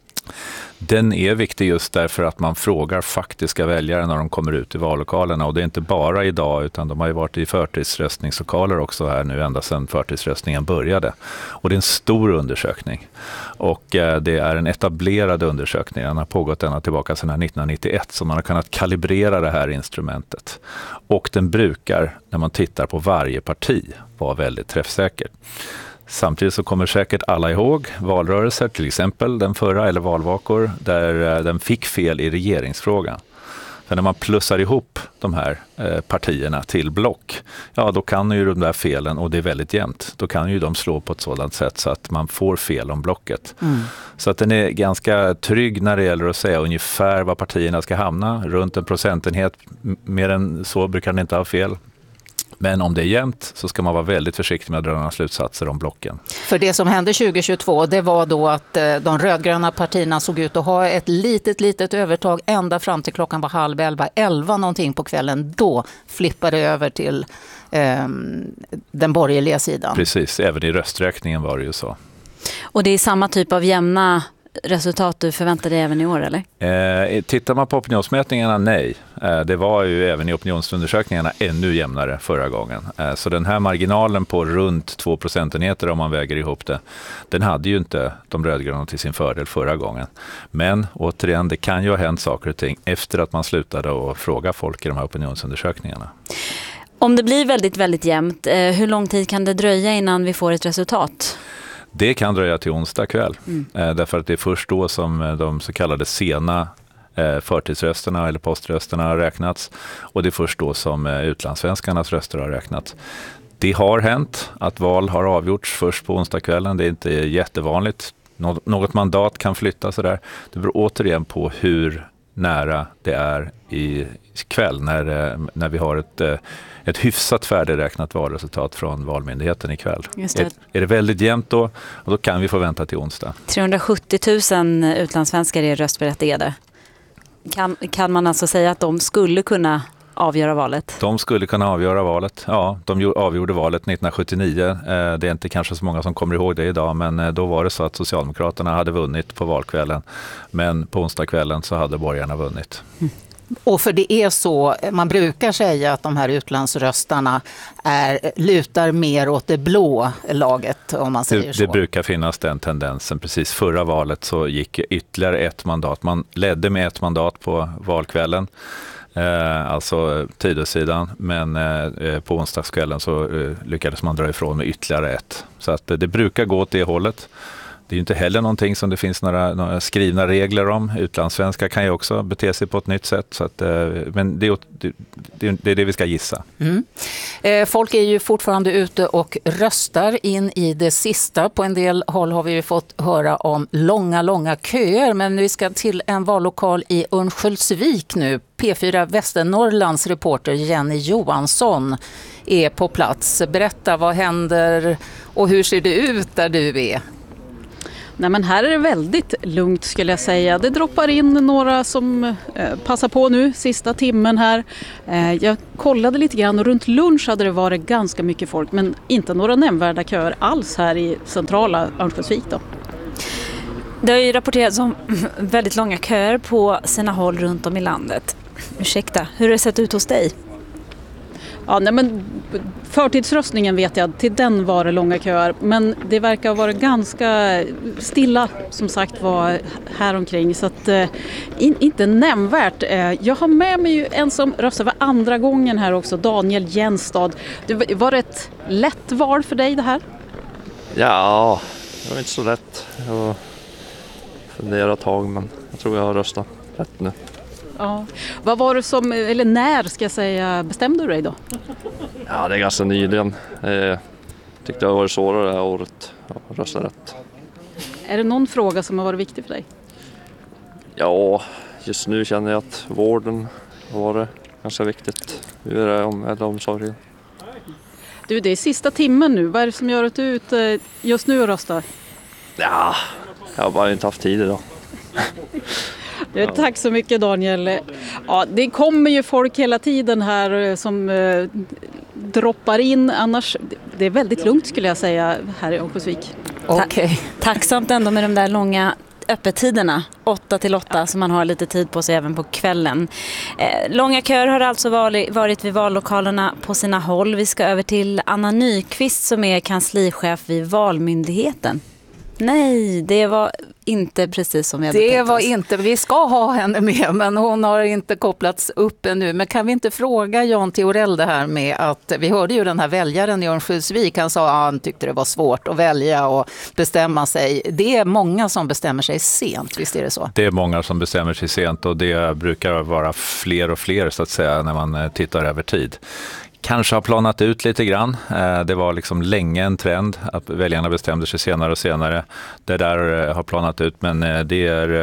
Den är viktig just därför att man frågar faktiska väljare när de kommer ut i vallokalerna. Och det är inte bara idag utan de har ju varit i förtidsröstningslokaler också här nu ända sedan förtidsröstningen började. Och det är en stor undersökning. Och eh, det är en etablerad undersökning. Den har pågått ända tillbaka sedan nittonhundranittioett så man har kunnat kalibrera det här instrumentet. Och den brukar, när man tittar på varje parti, vara väldigt träffsäker. Samtidigt så kommer säkert alla ihåg valrörelser, till exempel den förra eller valvakor, där den fick fel i regeringsfrågan. För när man plussar ihop de här partierna till block, ja då kan ju de där felen, och det är väldigt jämnt, då kan ju de slå på ett sådant sätt så att man får fel om blocket. Mm. Så att den är ganska trygg när det gäller att säga ungefär var partierna ska hamna, runt en procentenhet, mer än så brukar den inte ha fel. Men om det är jämnt så ska man vara väldigt försiktig med att dra några slutsatser om blocken. För det som hände tjugo tjugotvå, det var då att de rödgröna partierna såg ut att ha ett litet, litet övertag ända fram till klockan var halv elva, elva någonting på kvällen. Då flippade det över till eh, den borgerliga sidan. Precis, även i rösträkningen var det ju så. Och det är samma typ av jämna resultat du förväntar dig även i år, eller? Eh, tittar man på opinionsmätningarna, nej. Eh, det var ju även i opinionsundersökningarna ännu jämnare förra gången. Eh, så den här marginalen på runt två procentenheter om man väger ihop det, den hade ju inte de rödgröna till sin fördel förra gången. Men återigen, det kan ju ha hänt saker och ting efter att man slutade att fråga folk i de här opinionsundersökningarna. Om det blir väldigt, väldigt jämnt, eh, hur lång tid kan det dröja innan vi får ett resultat? Det kan dröja till onsdag kväll, mm. eh, därför att det är först då som de så kallade sena eh, förtidsrösterna eller poströsterna har räknats, och det är först då som eh, utlandssvenskarnas röster har räknats. Det har hänt att val har avgjorts först på onsdagskvällen, det är inte jättevanligt. Nå- något mandat kan flytta sådär. Det beror återigen på hur nära det är i kväll när, när vi har ett, ett hyfsat färdigräknat valresultat från Valmyndigheten ikväll. Just det. Är, är det väldigt jämnt då, och då kan vi få vänta till onsdag. trehundrasjuttio tusen utlandssvenskar är röstberättigade. Kan, kan man alltså säga att de skulle kunna avgöra valet? De skulle kunna avgöra valet. Ja, de avgjorde valet nittonhundrasjuttionio. Det är inte kanske så många som kommer ihåg det idag, men då var det så att Socialdemokraterna hade vunnit på valkvällen. Men på onsdagskvällen så hade borgarna vunnit. Mm. Och för det är så, man brukar säga att de här utlandsröstarna är, lutar mer åt det blå laget, om man säger det, så. Det brukar finnas den tendensen. Precis förra valet så gick ytterligare ett mandat. Man ledde med ett mandat på valkvällen. Eh, alltså tidosidan, men eh, på onsdagskvällen så eh, lyckades man dra ifrån med ytterligare ett. Så att eh, det brukar gå åt det hållet. Det är ju inte heller någonting som det finns några, några skrivna regler om. Utlandssvenskar kan ju också bete sig på ett nytt sätt. Så att, men det, det, det är det vi ska gissa. Mm. Eh, folk är ju fortfarande ute och röstar in i det sista. På en del håll har vi ju fått höra om långa, långa köer. Men vi ska till en vallokal i Örnsköldsvik nu. P fyra Västernorrlands reporter Jenny Johansson är på plats. Berätta, vad händer och hur ser det ut där du är? Nej, men här är det väldigt lugnt skulle jag säga. Det droppar in några som eh, passar på nu, sista timmen här. Eh, jag kollade lite grann och runt lunch hade det varit ganska mycket folk, men inte några nämnvärda köer alls här i centrala Örnsköldsvik då. Det har ju rapporterats om väldigt långa köer på sina håll runt om i landet. Ursäkta, hur har det sett ut hos dig? Ja, nej, men förtidsröstningen vet jag, till den var det långa köer. Men det verkar vara ganska stilla som sagt var här omkring. Så att, eh, in, inte nämnvärt. Eh, jag har med mig ju en som röstar för andra gången här också, Daniel Jenstad. Det var ett lätt val för dig det här? Ja, det var inte så lätt. Jag funderar ett tag, men jag tror jag har röstat rätt nu. Ja. Vad var det som, eller när ska jag säga, bestämde du dig då? Ja, det är ganska nyligen. Jag tyckte det har varit svårare det här året att rösta rätt. Är det någon fråga som har varit viktig för dig? Ja, just nu känner jag att vården har varit ganska viktigt. Hur är det om äldreomsorgen? Du, det är sista timmen nu. Vad är det som gör att du är ute just nu och röstar? Ja, jag har bara inte haft tid idag. Ja, tack så mycket Daniel. Ja, det kommer ju folk hela tiden här som eh, droppar in. Annars, det är väldigt lugnt skulle jag säga här i Örnsköldsvik. Okay. Tacksamt ändå med de där långa öppettiderna, åtta till åtta, så man har lite tid på sig även på kvällen. Eh, långa köer har alltså varit vid vallokalerna på sina håll. Vi ska över till Anna Nyqvist som är kanslichef vid Valmyndigheten. Nej, det var inte precis som vi hade Det tänkt var oss. inte, vi ska ha henne med, men hon har inte kopplats upp ännu. Men kan vi inte fråga Jan Theorell det här med att, vi hörde ju den här väljaren i Örnsköldsvik, han sa att han tyckte det var svårt att välja och bestämma sig. Det är många som bestämmer sig sent, visst är det så? Det är många som bestämmer sig sent och det brukar vara fler och fler så att säga när man tittar över tid. Kanske har planat ut lite grann. Det var liksom länge en trend att väljarna bestämde sig senare och senare. Det där har planat ut, men det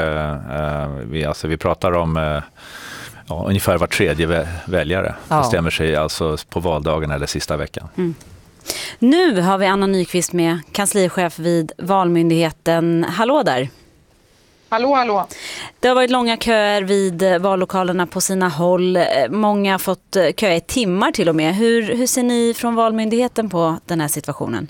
är, vi, alltså, vi pratar om ja, ungefär var tredje väljare ja. bestämmer sig alltså på valdagen eller sista veckan. Mm. Nu har vi Anna Nyqvist med, kanslichef vid Valmyndigheten. Hallå där! Hallå, hallå. Det har varit långa köer vid vallokalerna på sina håll. Många har fått köa i timmar till och med. Hur, hur ser ni från Valmyndigheten på den här situationen?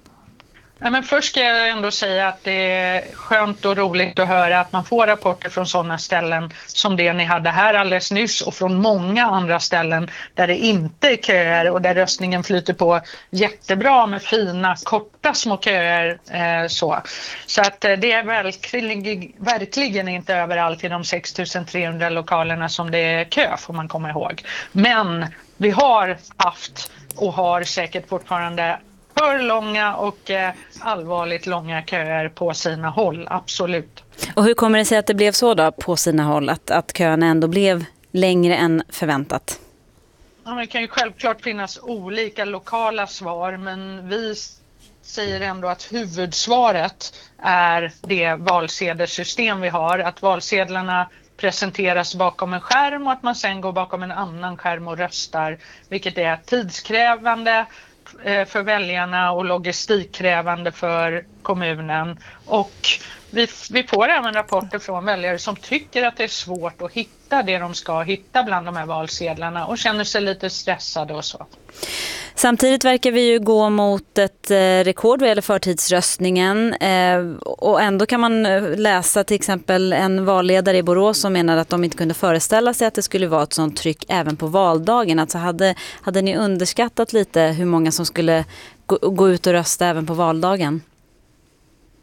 Ja, men först ska jag ändå säga att det är skönt och roligt att höra att man får rapporter från sådana ställen som det ni hade här alldeles nyss och från många andra ställen där det inte är köer och där röstningen flyter på jättebra med fina korta små köer. Eh, så så att eh, det är verkligen, verkligen inte överallt i de sex tusen trehundra lokalerna som det är kö, får man komma ihåg. Men vi har haft och har säkert fortfarande för långa och eh, allvarligt långa köer på sina håll, absolut. Och hur kommer det sig att det blev så då på sina håll, att, att köerna ändå blev längre än förväntat? Ja, det kan ju självklart finnas olika lokala svar, men vi säger ändå att huvudsvaret är det valsedelssystem vi har, att valsedlarna presenteras bakom en skärm och att man sen går bakom en annan skärm och röstar, vilket är tidskrävande för väljarna och logistikkrävande för kommunen. Och vi, vi får även rapporter från väljare som tycker att det är svårt att hitta det de ska hitta bland de här valsedlarna och känner sig lite stressade och så. Samtidigt verkar vi ju gå mot ett rekord vad gäller förtidsröstningen och ändå kan man läsa till exempel en valledare i Borås som menar att de inte kunde föreställa sig att det skulle vara ett sånt tryck även på valdagen. Alltså hade, hade ni underskattat lite hur många som skulle gå, gå ut och rösta även på valdagen?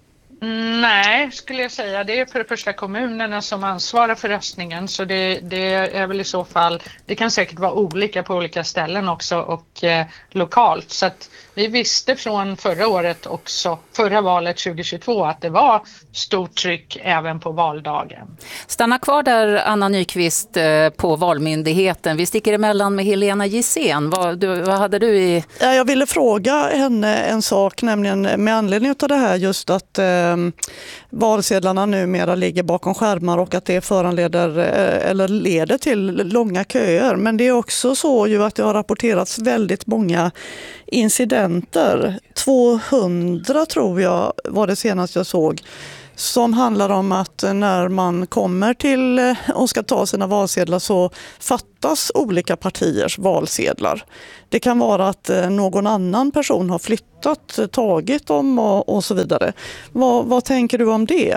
Nej, skulle jag säga. Det är för det första kommunerna som ansvarar för röstningen, så det, det är väl i så fall, det kan säkert vara olika på olika ställen också och eh, lokalt. Så att vi visste från förra året också, förra valet tjugohundratjugotvå, att det var stort tryck även på valdagen. Stanna kvar där, Anna Nyqvist, eh, på Valmyndigheten. Vi sticker emellan med Helena Gissén. Vad, du, vad hade du i... Jag ville fråga henne en sak, nämligen med anledning av det här just att eh, valsedlarna numera ligger bakom skärmar och att det föranleder eh, eller leder till långa köer. Men det är också så ju att det har rapporterats väldigt många incidenter. tvåhundra tror jag var det senaste jag såg. Som handlar om att när man kommer till och ska ta sina valsedlar så fattas olika partiers valsedlar. Det kan vara att någon annan person har flyttat, tagit dem och, och så vidare. Vad, vad tänker du om det?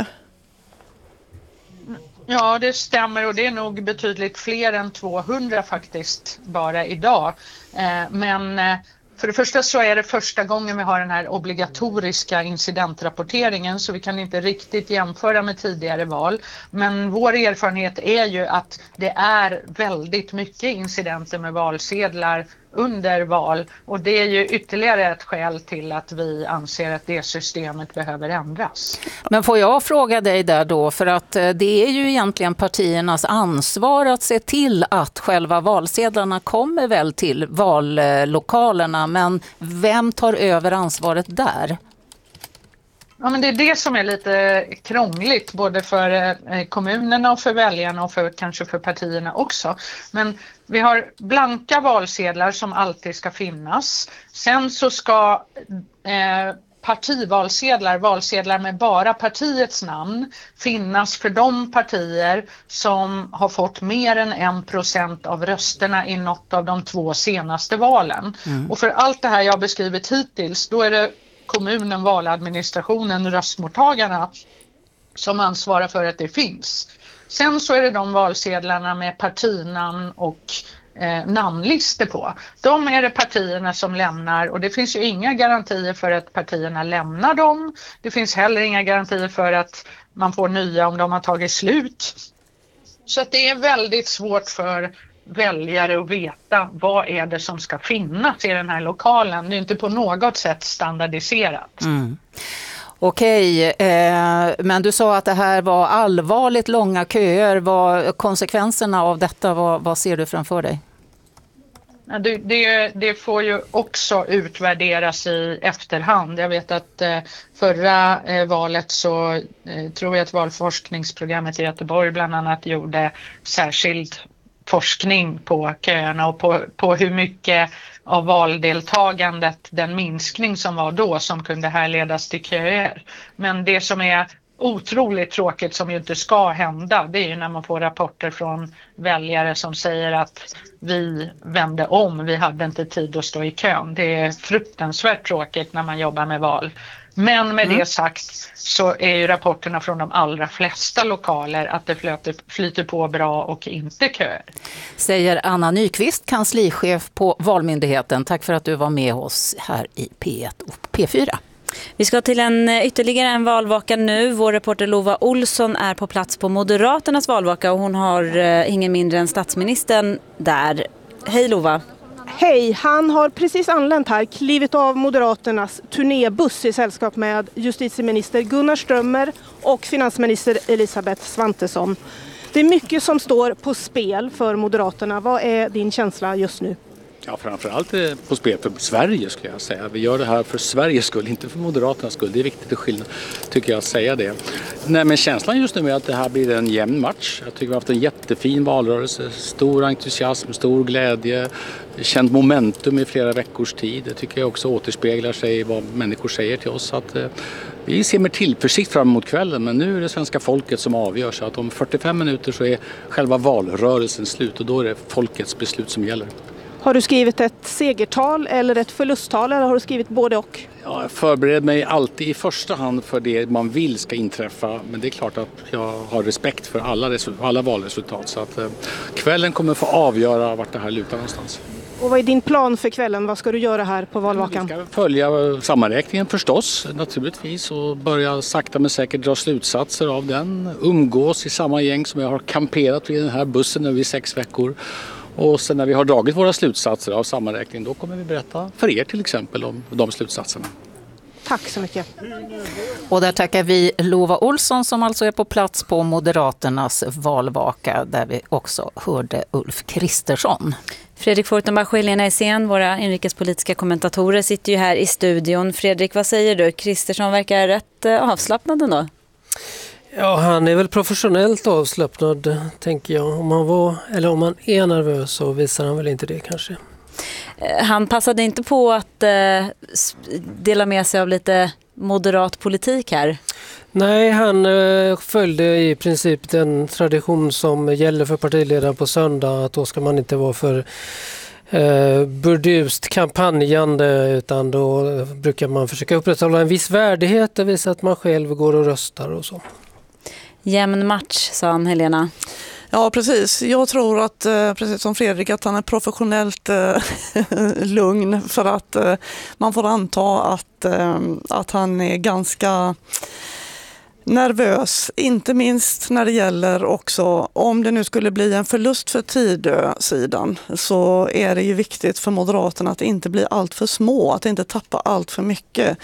Ja, det stämmer och det är nog betydligt fler än tvåhundra faktiskt bara idag. Eh, men... Eh, För det första så är det första gången vi har den här obligatoriska incidentrapporteringen, så vi kan inte riktigt jämföra med tidigare val. Men vår erfarenhet är ju att det är väldigt mycket incidenter med valsedlar under val, och det är ju ytterligare ett skäl till att vi anser att det systemet behöver ändras. Men får jag fråga dig där då, för att det är ju egentligen partiernas ansvar att se till att själva valsedlarna kommer väl till vallokalerna, men vem tar över ansvaret där? Ja, men det är det som är lite krångligt både för kommunerna och för väljarna och för, kanske för partierna också. Men vi har blanka valsedlar som alltid ska finnas. Sen så ska eh, partivalsedlar, valsedlar med bara partiets namn, finnas för de partier som har fått mer än en procent av rösterna i något av de två senaste valen. Mm. Och för allt det här jag har beskrivit hittills, då är det kommunen, valadministrationen, röstmottagarna som ansvarar för att det finns. Sen så är det de valsedlarna med partinamn och eh, namnlistor på. De är det partierna som lämnar, och det finns ju inga garantier för att partierna lämnar dem. Det finns heller inga garantier för att man får nya om de har tagit slut. Så att det är väldigt svårt för väljare att veta vad är det som ska finnas i den här lokalen. Det är inte på något sätt standardiserat. Mm. Okej, eh, men du sa att det här var allvarligt långa köer. Vad, konsekvenserna av detta, vad, vad ser du framför dig? Det, det, det får ju också utvärderas i efterhand. Jag vet att eh, förra eh, valet så eh, tror jag att valforskningsprogrammet i Göteborg bland annat gjorde särskild forskning på köerna och på, på hur mycket av valdeltagandet, den minskning som var då, som kunde härledas till köer. Men det som är otroligt tråkigt, som ju inte ska hända, det är ju när man får rapporter från väljare som säger att vi vände om, vi hade inte tid att stå i kön. Det är fruktansvärt tråkigt när man jobbar med val. Men med mm. det sagt så är ju rapporterna från de allra flesta lokaler att det flyter, flyter på bra och inte köer. Säger Anna Nyqvist, kanslichef på Valmyndigheten. Tack för att du var med oss här i P ett och P fyra. Vi ska till en ytterligare en valvaka nu. Vår reporter Lova Olsson är på plats på Moderaternas valvaka och hon har eh, ingen mindre än statsministern där. Hej Lova! Hej, han har precis anlänt här, klivit av Moderaternas turnébuss i sällskap med justitieminister Gunnar Strömmer och finansminister Elisabeth Svantesson. Det är mycket som står på spel för Moderaterna. Vad är din känsla just nu? Ja, framförallt på spel för Sverige skulle jag säga. Vi gör det här för Sveriges skull, inte för Moderaternas skull. Det är viktigt att skilja, tycker jag, att säga det. Nej, men känslan just nu är att det här blir en jämn match. Jag tycker vi har haft en jättefin valrörelse. Stor entusiasm, stor glädje. Känt momentum i flera veckors tid. Det tycker jag också återspeglar sig i vad människor säger till oss. Att, eh, vi ser med tillförsikt fram emot kvällen, men nu är det svenska folket som avgör. Så att om fyrtiofem minuter så är själva valrörelsen slut och då är det folkets beslut som gäller. Har du skrivit ett segertal eller ett förlusttal, eller har du skrivit både och? Ja, jag förbereder mig alltid i första hand för det man vill ska inträffa. Men det är klart att jag har respekt för alla, alla valresultat. Så att eh, kvällen kommer få avgöra vart det här lutar någonstans. Och vad är din plan för kvällen? Vad ska du göra här på valvakan? Vi ska följa sammanräkningen förstås, naturligtvis, och börja sakta men säkert dra slutsatser av den. Umgås i samma gäng som jag har kamperat vid den här bussen nu i sex veckor. Och sen när vi har dragit våra slutsatser av sammanräkningen, då kommer vi berätta för er till exempel om de slutsatserna. Tack så mycket. Och där tackar vi Lova Olsson som alltså är på plats på Moderaternas valvaka, där vi också hörde Ulf Kristersson. Fredrik Fortenbach och Helena Essén, våra inrikespolitiska kommentatorer, sitter ju här i studion. Fredrik, vad säger du? Kristersson verkar rätt avslappnad ändå. Ja, han är väl professionellt avslappnad, tänker jag. Om han var, eller om han är nervös så visar han väl inte det kanske. Han passade inte på att eh, dela med sig av lite moderat politik här. Nej, han eh, följde i princip den tradition som gäller för partiledaren på söndag, att då ska man inte vara för eh, burdust kampanjande, utan då brukar man försöka upprätthålla en viss värdighet och visa att man själv går och röstar och så. Jämn match, sa han, Helena. Ja, precis. Jag tror att, precis som Fredrik, att han är professionellt eh, lugn, för att eh, man får anta att, eh, att han är ganska nervös, inte minst när det gäller också, om det nu skulle bli en förlust för Tidö-sidan, så är det ju viktigt för Moderaterna att inte bli allt för små, att inte tappa allt för mycket.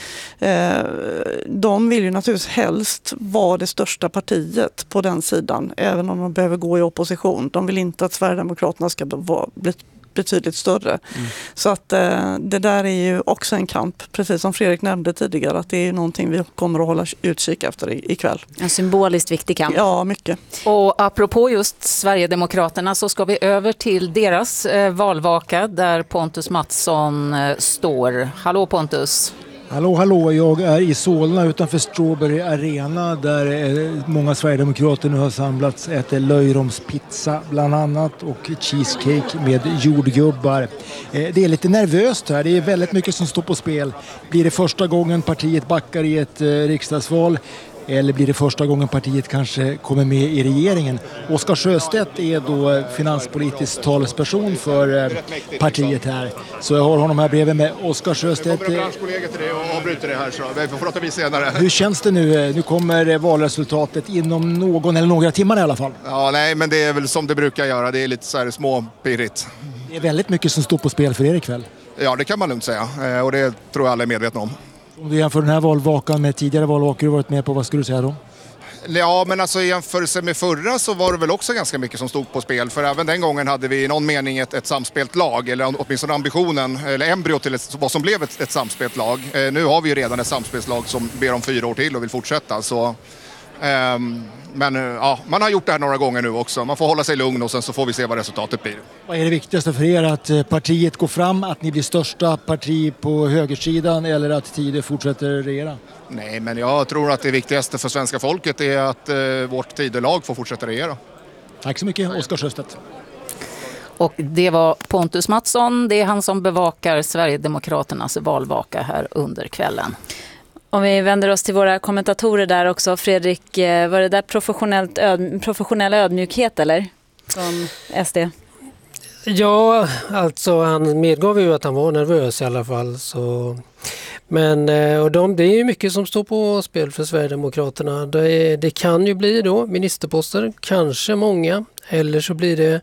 De vill ju naturligtvis helst vara det största partiet på den sidan, även om de behöver gå i opposition. De vill inte att Sverigedemokraterna ska bli betydligt större. Mm. Så att eh, det där är ju också en kamp, precis som Fredrik nämnde tidigare, att det är någonting vi kommer att hålla utkik efter i, ikväll. En symboliskt viktig kamp. Ja, mycket. Och apropå just Sverigedemokraterna så ska vi över till deras eh, valvaka där Pontus Mattsson eh, står. Hallå Pontus! Hallå, hallå, jag är i Solna utanför Strawberry Arena där många sverigedemokrater nu har samlats, äter löjromspizza bland annat och cheesecake med jordgubbar. Det är lite nervöst här, det är väldigt mycket som står på spel. Blir det första gången partiet backar i ett riksdagsval? Eller blir det första gången partiet kanske kommer med i regeringen? Oskar Sjöstedt är då finanspolitisk talesperson för partiet här. Så jag har honom här bredvid med. Oskar Sjöstedt. Jag kommer branschkollega till det och avbryter det här, så vi får prata vid senare. Hur känns det nu? Nu kommer valresultatet inom någon eller några timmar i alla fall. Ja, nej, men det är väl som det brukar göra. Det är lite så här småpirrigt. Det är väldigt mycket som står på spel för er ikväll. Ja, det kan man lugnt säga. Och det tror jag alla är medvetna om. Om du jämför den här valvakan med tidigare valvakor du varit med på, vad skulle du säga då? Ja, men alltså i jämförelse med förra så var det väl också ganska mycket som stod på spel. För även den gången hade vi i någon mening ett, ett samspelt lag, eller åtminstone ambitionen, eller embryo till ett, vad som blev ett, ett samspelt lag. Eh, nu har vi ju redan ett samspelslag som ber om fyra år till och vill fortsätta. Så, ehm, men ja, man har gjort det här några gånger nu också. Man får hålla sig lugn och sen så får vi se vad resultatet blir. Vad är det viktigaste för er? Att partiet går fram, att ni blir största parti på högersidan, eller att Tidö fortsätter regera? Nej, men jag tror att det viktigaste för svenska folket är att eh, vårt Tidö-lag får fortsätta regera. Tack så mycket, Oskar Sjöstedt. Och det var Pontus Mattsson, det är han som bevakar Sverigedemokraternas valvaka här under kvällen. Om vi vänder oss till våra kommentatorer där också, Fredrik, var det där professionellt öd, professionell ödmjukhet eller? Från S D? Ja, alltså han medgav ju att han var nervös i alla fall. Så. Men och de, det är ju mycket som står på spel för Sverigedemokraterna. Det, det kan ju bli då ministerposter, kanske många. Eller så blir det,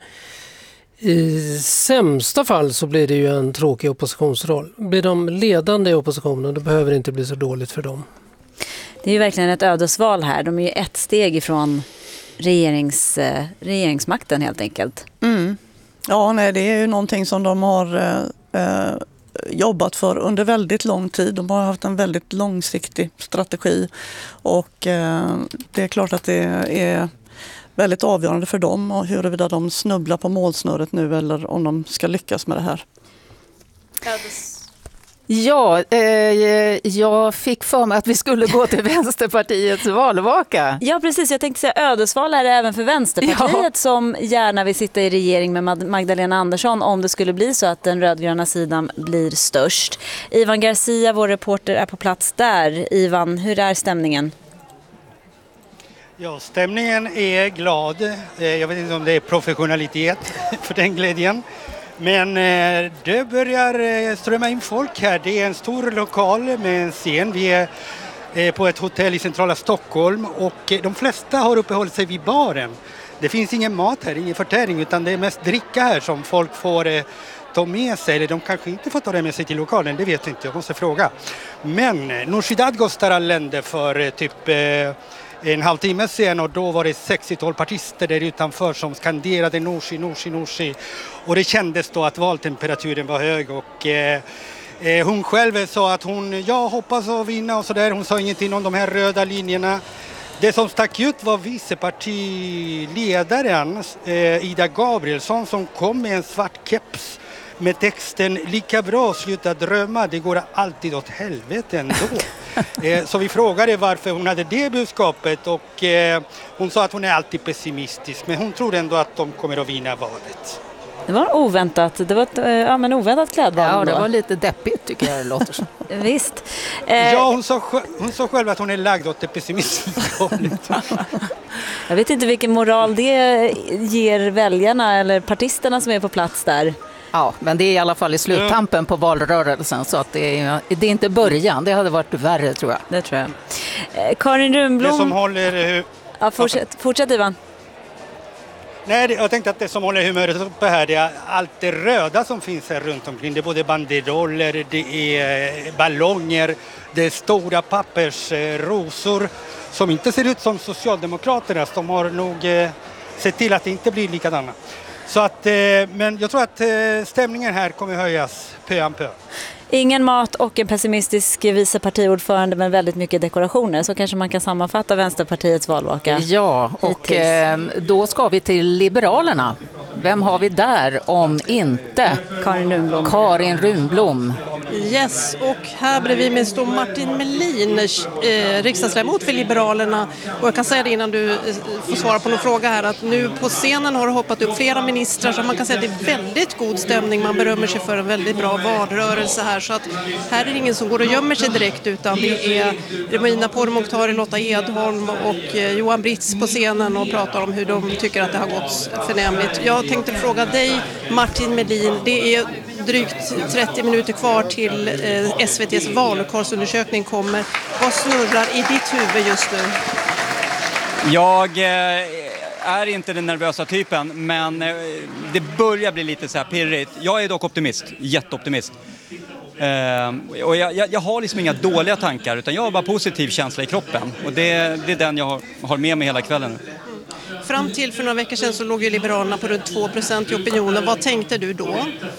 i sämsta fall så blir det ju en tråkig oppositionsroll. Blir de ledande i oppositionen, då behöver det inte bli så dåligt för dem. Det är ju verkligen ett ödesval här. De är ju ett steg ifrån regerings, regeringsmakten helt enkelt. Mm. Ja, nej, det är ju någonting som de har eh, jobbat för under väldigt lång tid. De har haft en väldigt långsiktig strategi och eh, det är klart att det är väldigt avgörande för dem och huruvida de snubblar på målsnöret nu eller om de ska lyckas med det här. Ja, eh, jag fick för mig att vi skulle gå till Vänsterpartiets valvaka. Ja, precis. Jag tänkte säga ödesval är det även för Vänsterpartiet ja. Som gärna vill sitta i regering med Magdalena Andersson om det skulle bli så att den rödgröna sidan blir störst. Ivan Garcia, vår reporter, är på plats där. Ivan, hur är stämningen? Ja, stämningen är glad. Jag vet inte om det är professionalitet för den glädjen. Men eh, det börjar eh, strömma in folk här. Det är en stor lokal med en scen. Vi är eh, på ett hotell i centrala Stockholm och eh, de flesta har uppehållit sig vid baren. Det finns ingen mat här, ingen förtäring, utan det är mest dricka här som folk får eh, ta med sig. Eller de kanske inte får ta det med sig till lokalen, det vet jag inte, jag måste fråga. Men eh, Nooshi Dadgostar allände för eh, typ eh, en halvtimme sen och då var det sextiotal partister där utanför som skanderade Nooshi, Nooshi, Nooshi. Och det kändes då att valtemperaturen var hög och eh, eh, hon själv sa att hon, jag hoppas att vinna och sådär. Hon sa ingenting om de här röda linjerna. Det som stack ut var vicepartiledaren eh, Ida Gabrielsson som kom med en svart keps med texten lika bra sluta drömma, det går alltid åt helvete ändå. eh, så vi frågade varför hon hade det budskapet och eh, hon sa att hon är alltid pessimistisk men hon tror ändå att de kommer att vinna valet. Det var oväntat, det var ett ja, men oväntat klädval. Ja, det var lite deppigt tycker jag det låter som. Visst. Eh, ja, hon sa, hon sa själv att hon är lagd åt det pessimistiska hållet. Jag vet inte vilken moral det ger väljarna eller partisterna som är på plats där. Ja, men det är i alla fall i sluttampen på valrörelsen så att det är, det är inte början. Det hade varit värre tror jag. Det tror jag. Eh, Karin Rundblom. Det som håller... Ja, fortsätt, fortsätt Ivan. Nej, jag tänkte att det som håller humöret uppe här, det är allt det röda som finns här runt omkring. Det är både banderoller, det är ballonger, det är stora pappersrosor som inte ser ut som Socialdemokraternas. De har nog eh, sett till att det inte blir likadana. Så att, eh, men jag tror att eh, stämningen här kommer höjas pö om pö. Ingen mat och en pessimistisk vice partiordförande med väldigt mycket dekorationer. Så kanske man kan sammanfatta Vänsterpartiets valvaka. Ja, och eh, då ska vi till Liberalerna. Vem har vi där om inte Karin Rundblom? Karin Rundblom. Yes, och här bredvid mig står Martin Melin, eh, riksdagsledamot för Liberalerna. Och jag kan säga det innan du eh, får svara på någon fråga här att nu på scenen har det hoppat upp flera ministrar så man kan säga att det är väldigt god stämning. Man berömmer sig för en väldigt bra valrörelse här så att här är det ingen som går och gömmer sig direkt utan det är Romina Pourmokhtari, Lotta Edholm och eh, Johan Britz på scenen och pratar om hur de tycker att det har gått förnämligt. Jag tänkte fråga dig Martin Melin, det är drygt trettio minuter kvar till eh, S V T:s vallokalsundersökning kommer. Vad snurrar i ditt huvud just nu? Jag eh, är inte den nervösa typen, men eh, det börjar bli lite så här pirrigt. Jag är dock optimist, jätteoptimist. Eh, och jag, jag, jag har liksom inga dåliga tankar, utan jag har bara positiv känsla i kroppen. Och det, det är den jag har, har med mig hela kvällen. Fram till för några veckor sedan så låg ju Liberalerna på runt två procent i opinionen. Vad tänkte du då?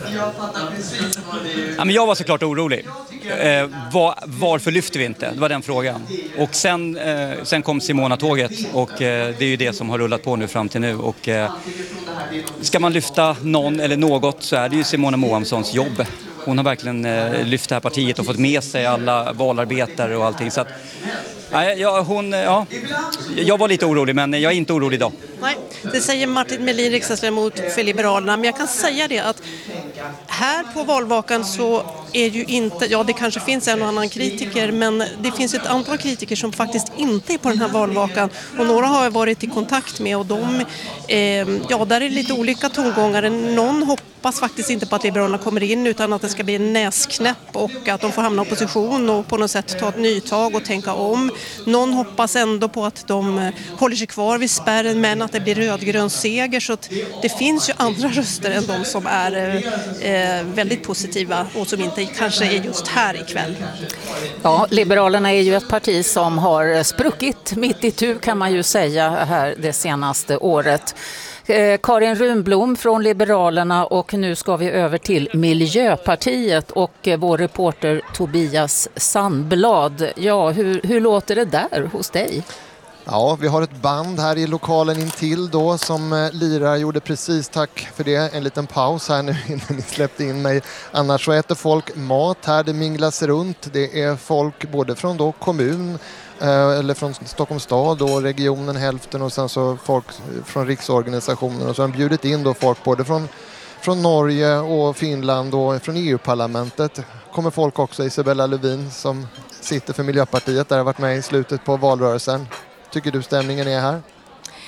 Ja, men jag var såklart orolig. Eh, var, varför lyfter vi inte? Det var den frågan. Och sen, eh, sen kom Simona-tåget och eh, det är ju det som har rullat på nu fram till nu. Och, eh, ska man lyfta någon eller något så är det ju Simona Moamssons jobb. Hon har verkligen eh, lyft det här partiet och fått med sig alla valarbetare och allting. Så att, nej, ja, hon, ja, jag var lite orolig, men jag är inte orolig idag. Nej, det säger Martin Melin, riksdagsledamot för Liberalerna. Men jag kan säga det att här på valvakan så är ju inte, ja det kanske finns en och annan kritiker, men det finns ett antal kritiker som faktiskt inte är på den här valvakan. Och några har jag varit i kontakt med och de, eh, ja där är lite olika tongångar. Någon hoppas faktiskt inte på att Liberalerna kommer in utan att det ska bli en näsknäpp och att de får hamna i opposition och på något sätt ta ett nytag och tänka om. Någon hoppas ändå på att de håller sig kvar vid spärren men att det blir rödgrön seger, så att det finns ju andra röster än de som är eh, väldigt positiva och som inte kanske är just här ikväll. Ja, Liberalerna är ju ett parti som har spruckit mitt i tu kan man ju säga här det senaste året. Karin Rundblom från Liberalerna och nu ska vi över till Miljöpartiet och vår reporter Tobias Sandblad. Ja, hur, hur låter det där hos dig? Ja, vi har ett band här i lokalen intill då som lirar, gjorde precis, tack för det, en liten paus här nu innan ni släppte in mig. Annars så äter folk mat här, det minglas runt, det är folk både från då kommun eller från Stockholms stad och regionen hälften och sen så folk från riksorganisationen och så har de bjudit in då folk både från, från Norge och Finland och från E U-parlamentet. Kommer folk också, Isabella Lövin som sitter för Miljöpartiet där har varit med i slutet på valrörelsen. Tycker du stämningen är här?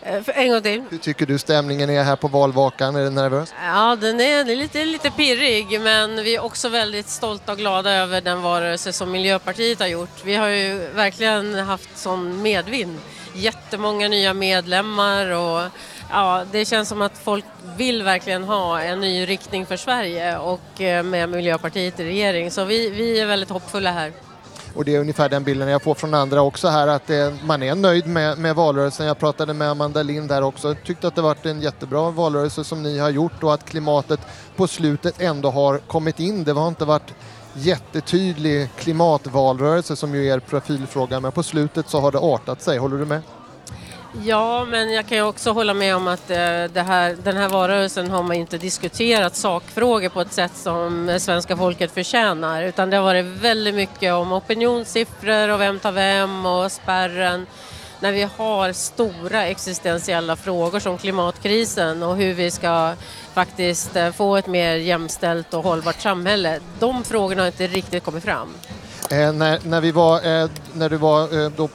En gång till. Hur tycker du stämningen är här på valvakan? Är du nervös? Ja, den är lite, lite pirrig, men vi är också väldigt stolta och glada över den valrörelse som Miljöpartiet har gjort. Vi har ju verkligen haft sån medvind. Jättemånga nya medlemmar och ja, det känns som att folk vill verkligen ha en ny riktning för Sverige och med Miljöpartiet i regering. Så vi, vi är väldigt hoppfulla här. Och det är ungefär den bilden jag får från andra också här, att det, man är nöjd med, med valrörelsen. Jag pratade med Amanda Lind där också. Tyckte att det varit en jättebra valrörelse som ni har gjort och att klimatet på slutet ändå har kommit in. Det har inte varit jättetydlig klimatvalrörelse som ju är profilfråga, men på slutet så har det artat sig. Håller du med? Ja, men jag kan ju också hålla med om att det här, den här valrörelsen har man inte diskuterat sakfrågor på ett sätt som svenska folket förtjänar, utan det har varit väldigt mycket om opinionssiffror och vem tar vem och spärren, när vi har stora existentiella frågor som klimatkrisen och hur vi ska faktiskt få ett mer jämställt och hållbart samhälle. De frågorna har inte riktigt kommit fram. Eh, när, när, vi var, eh, när du var eh, då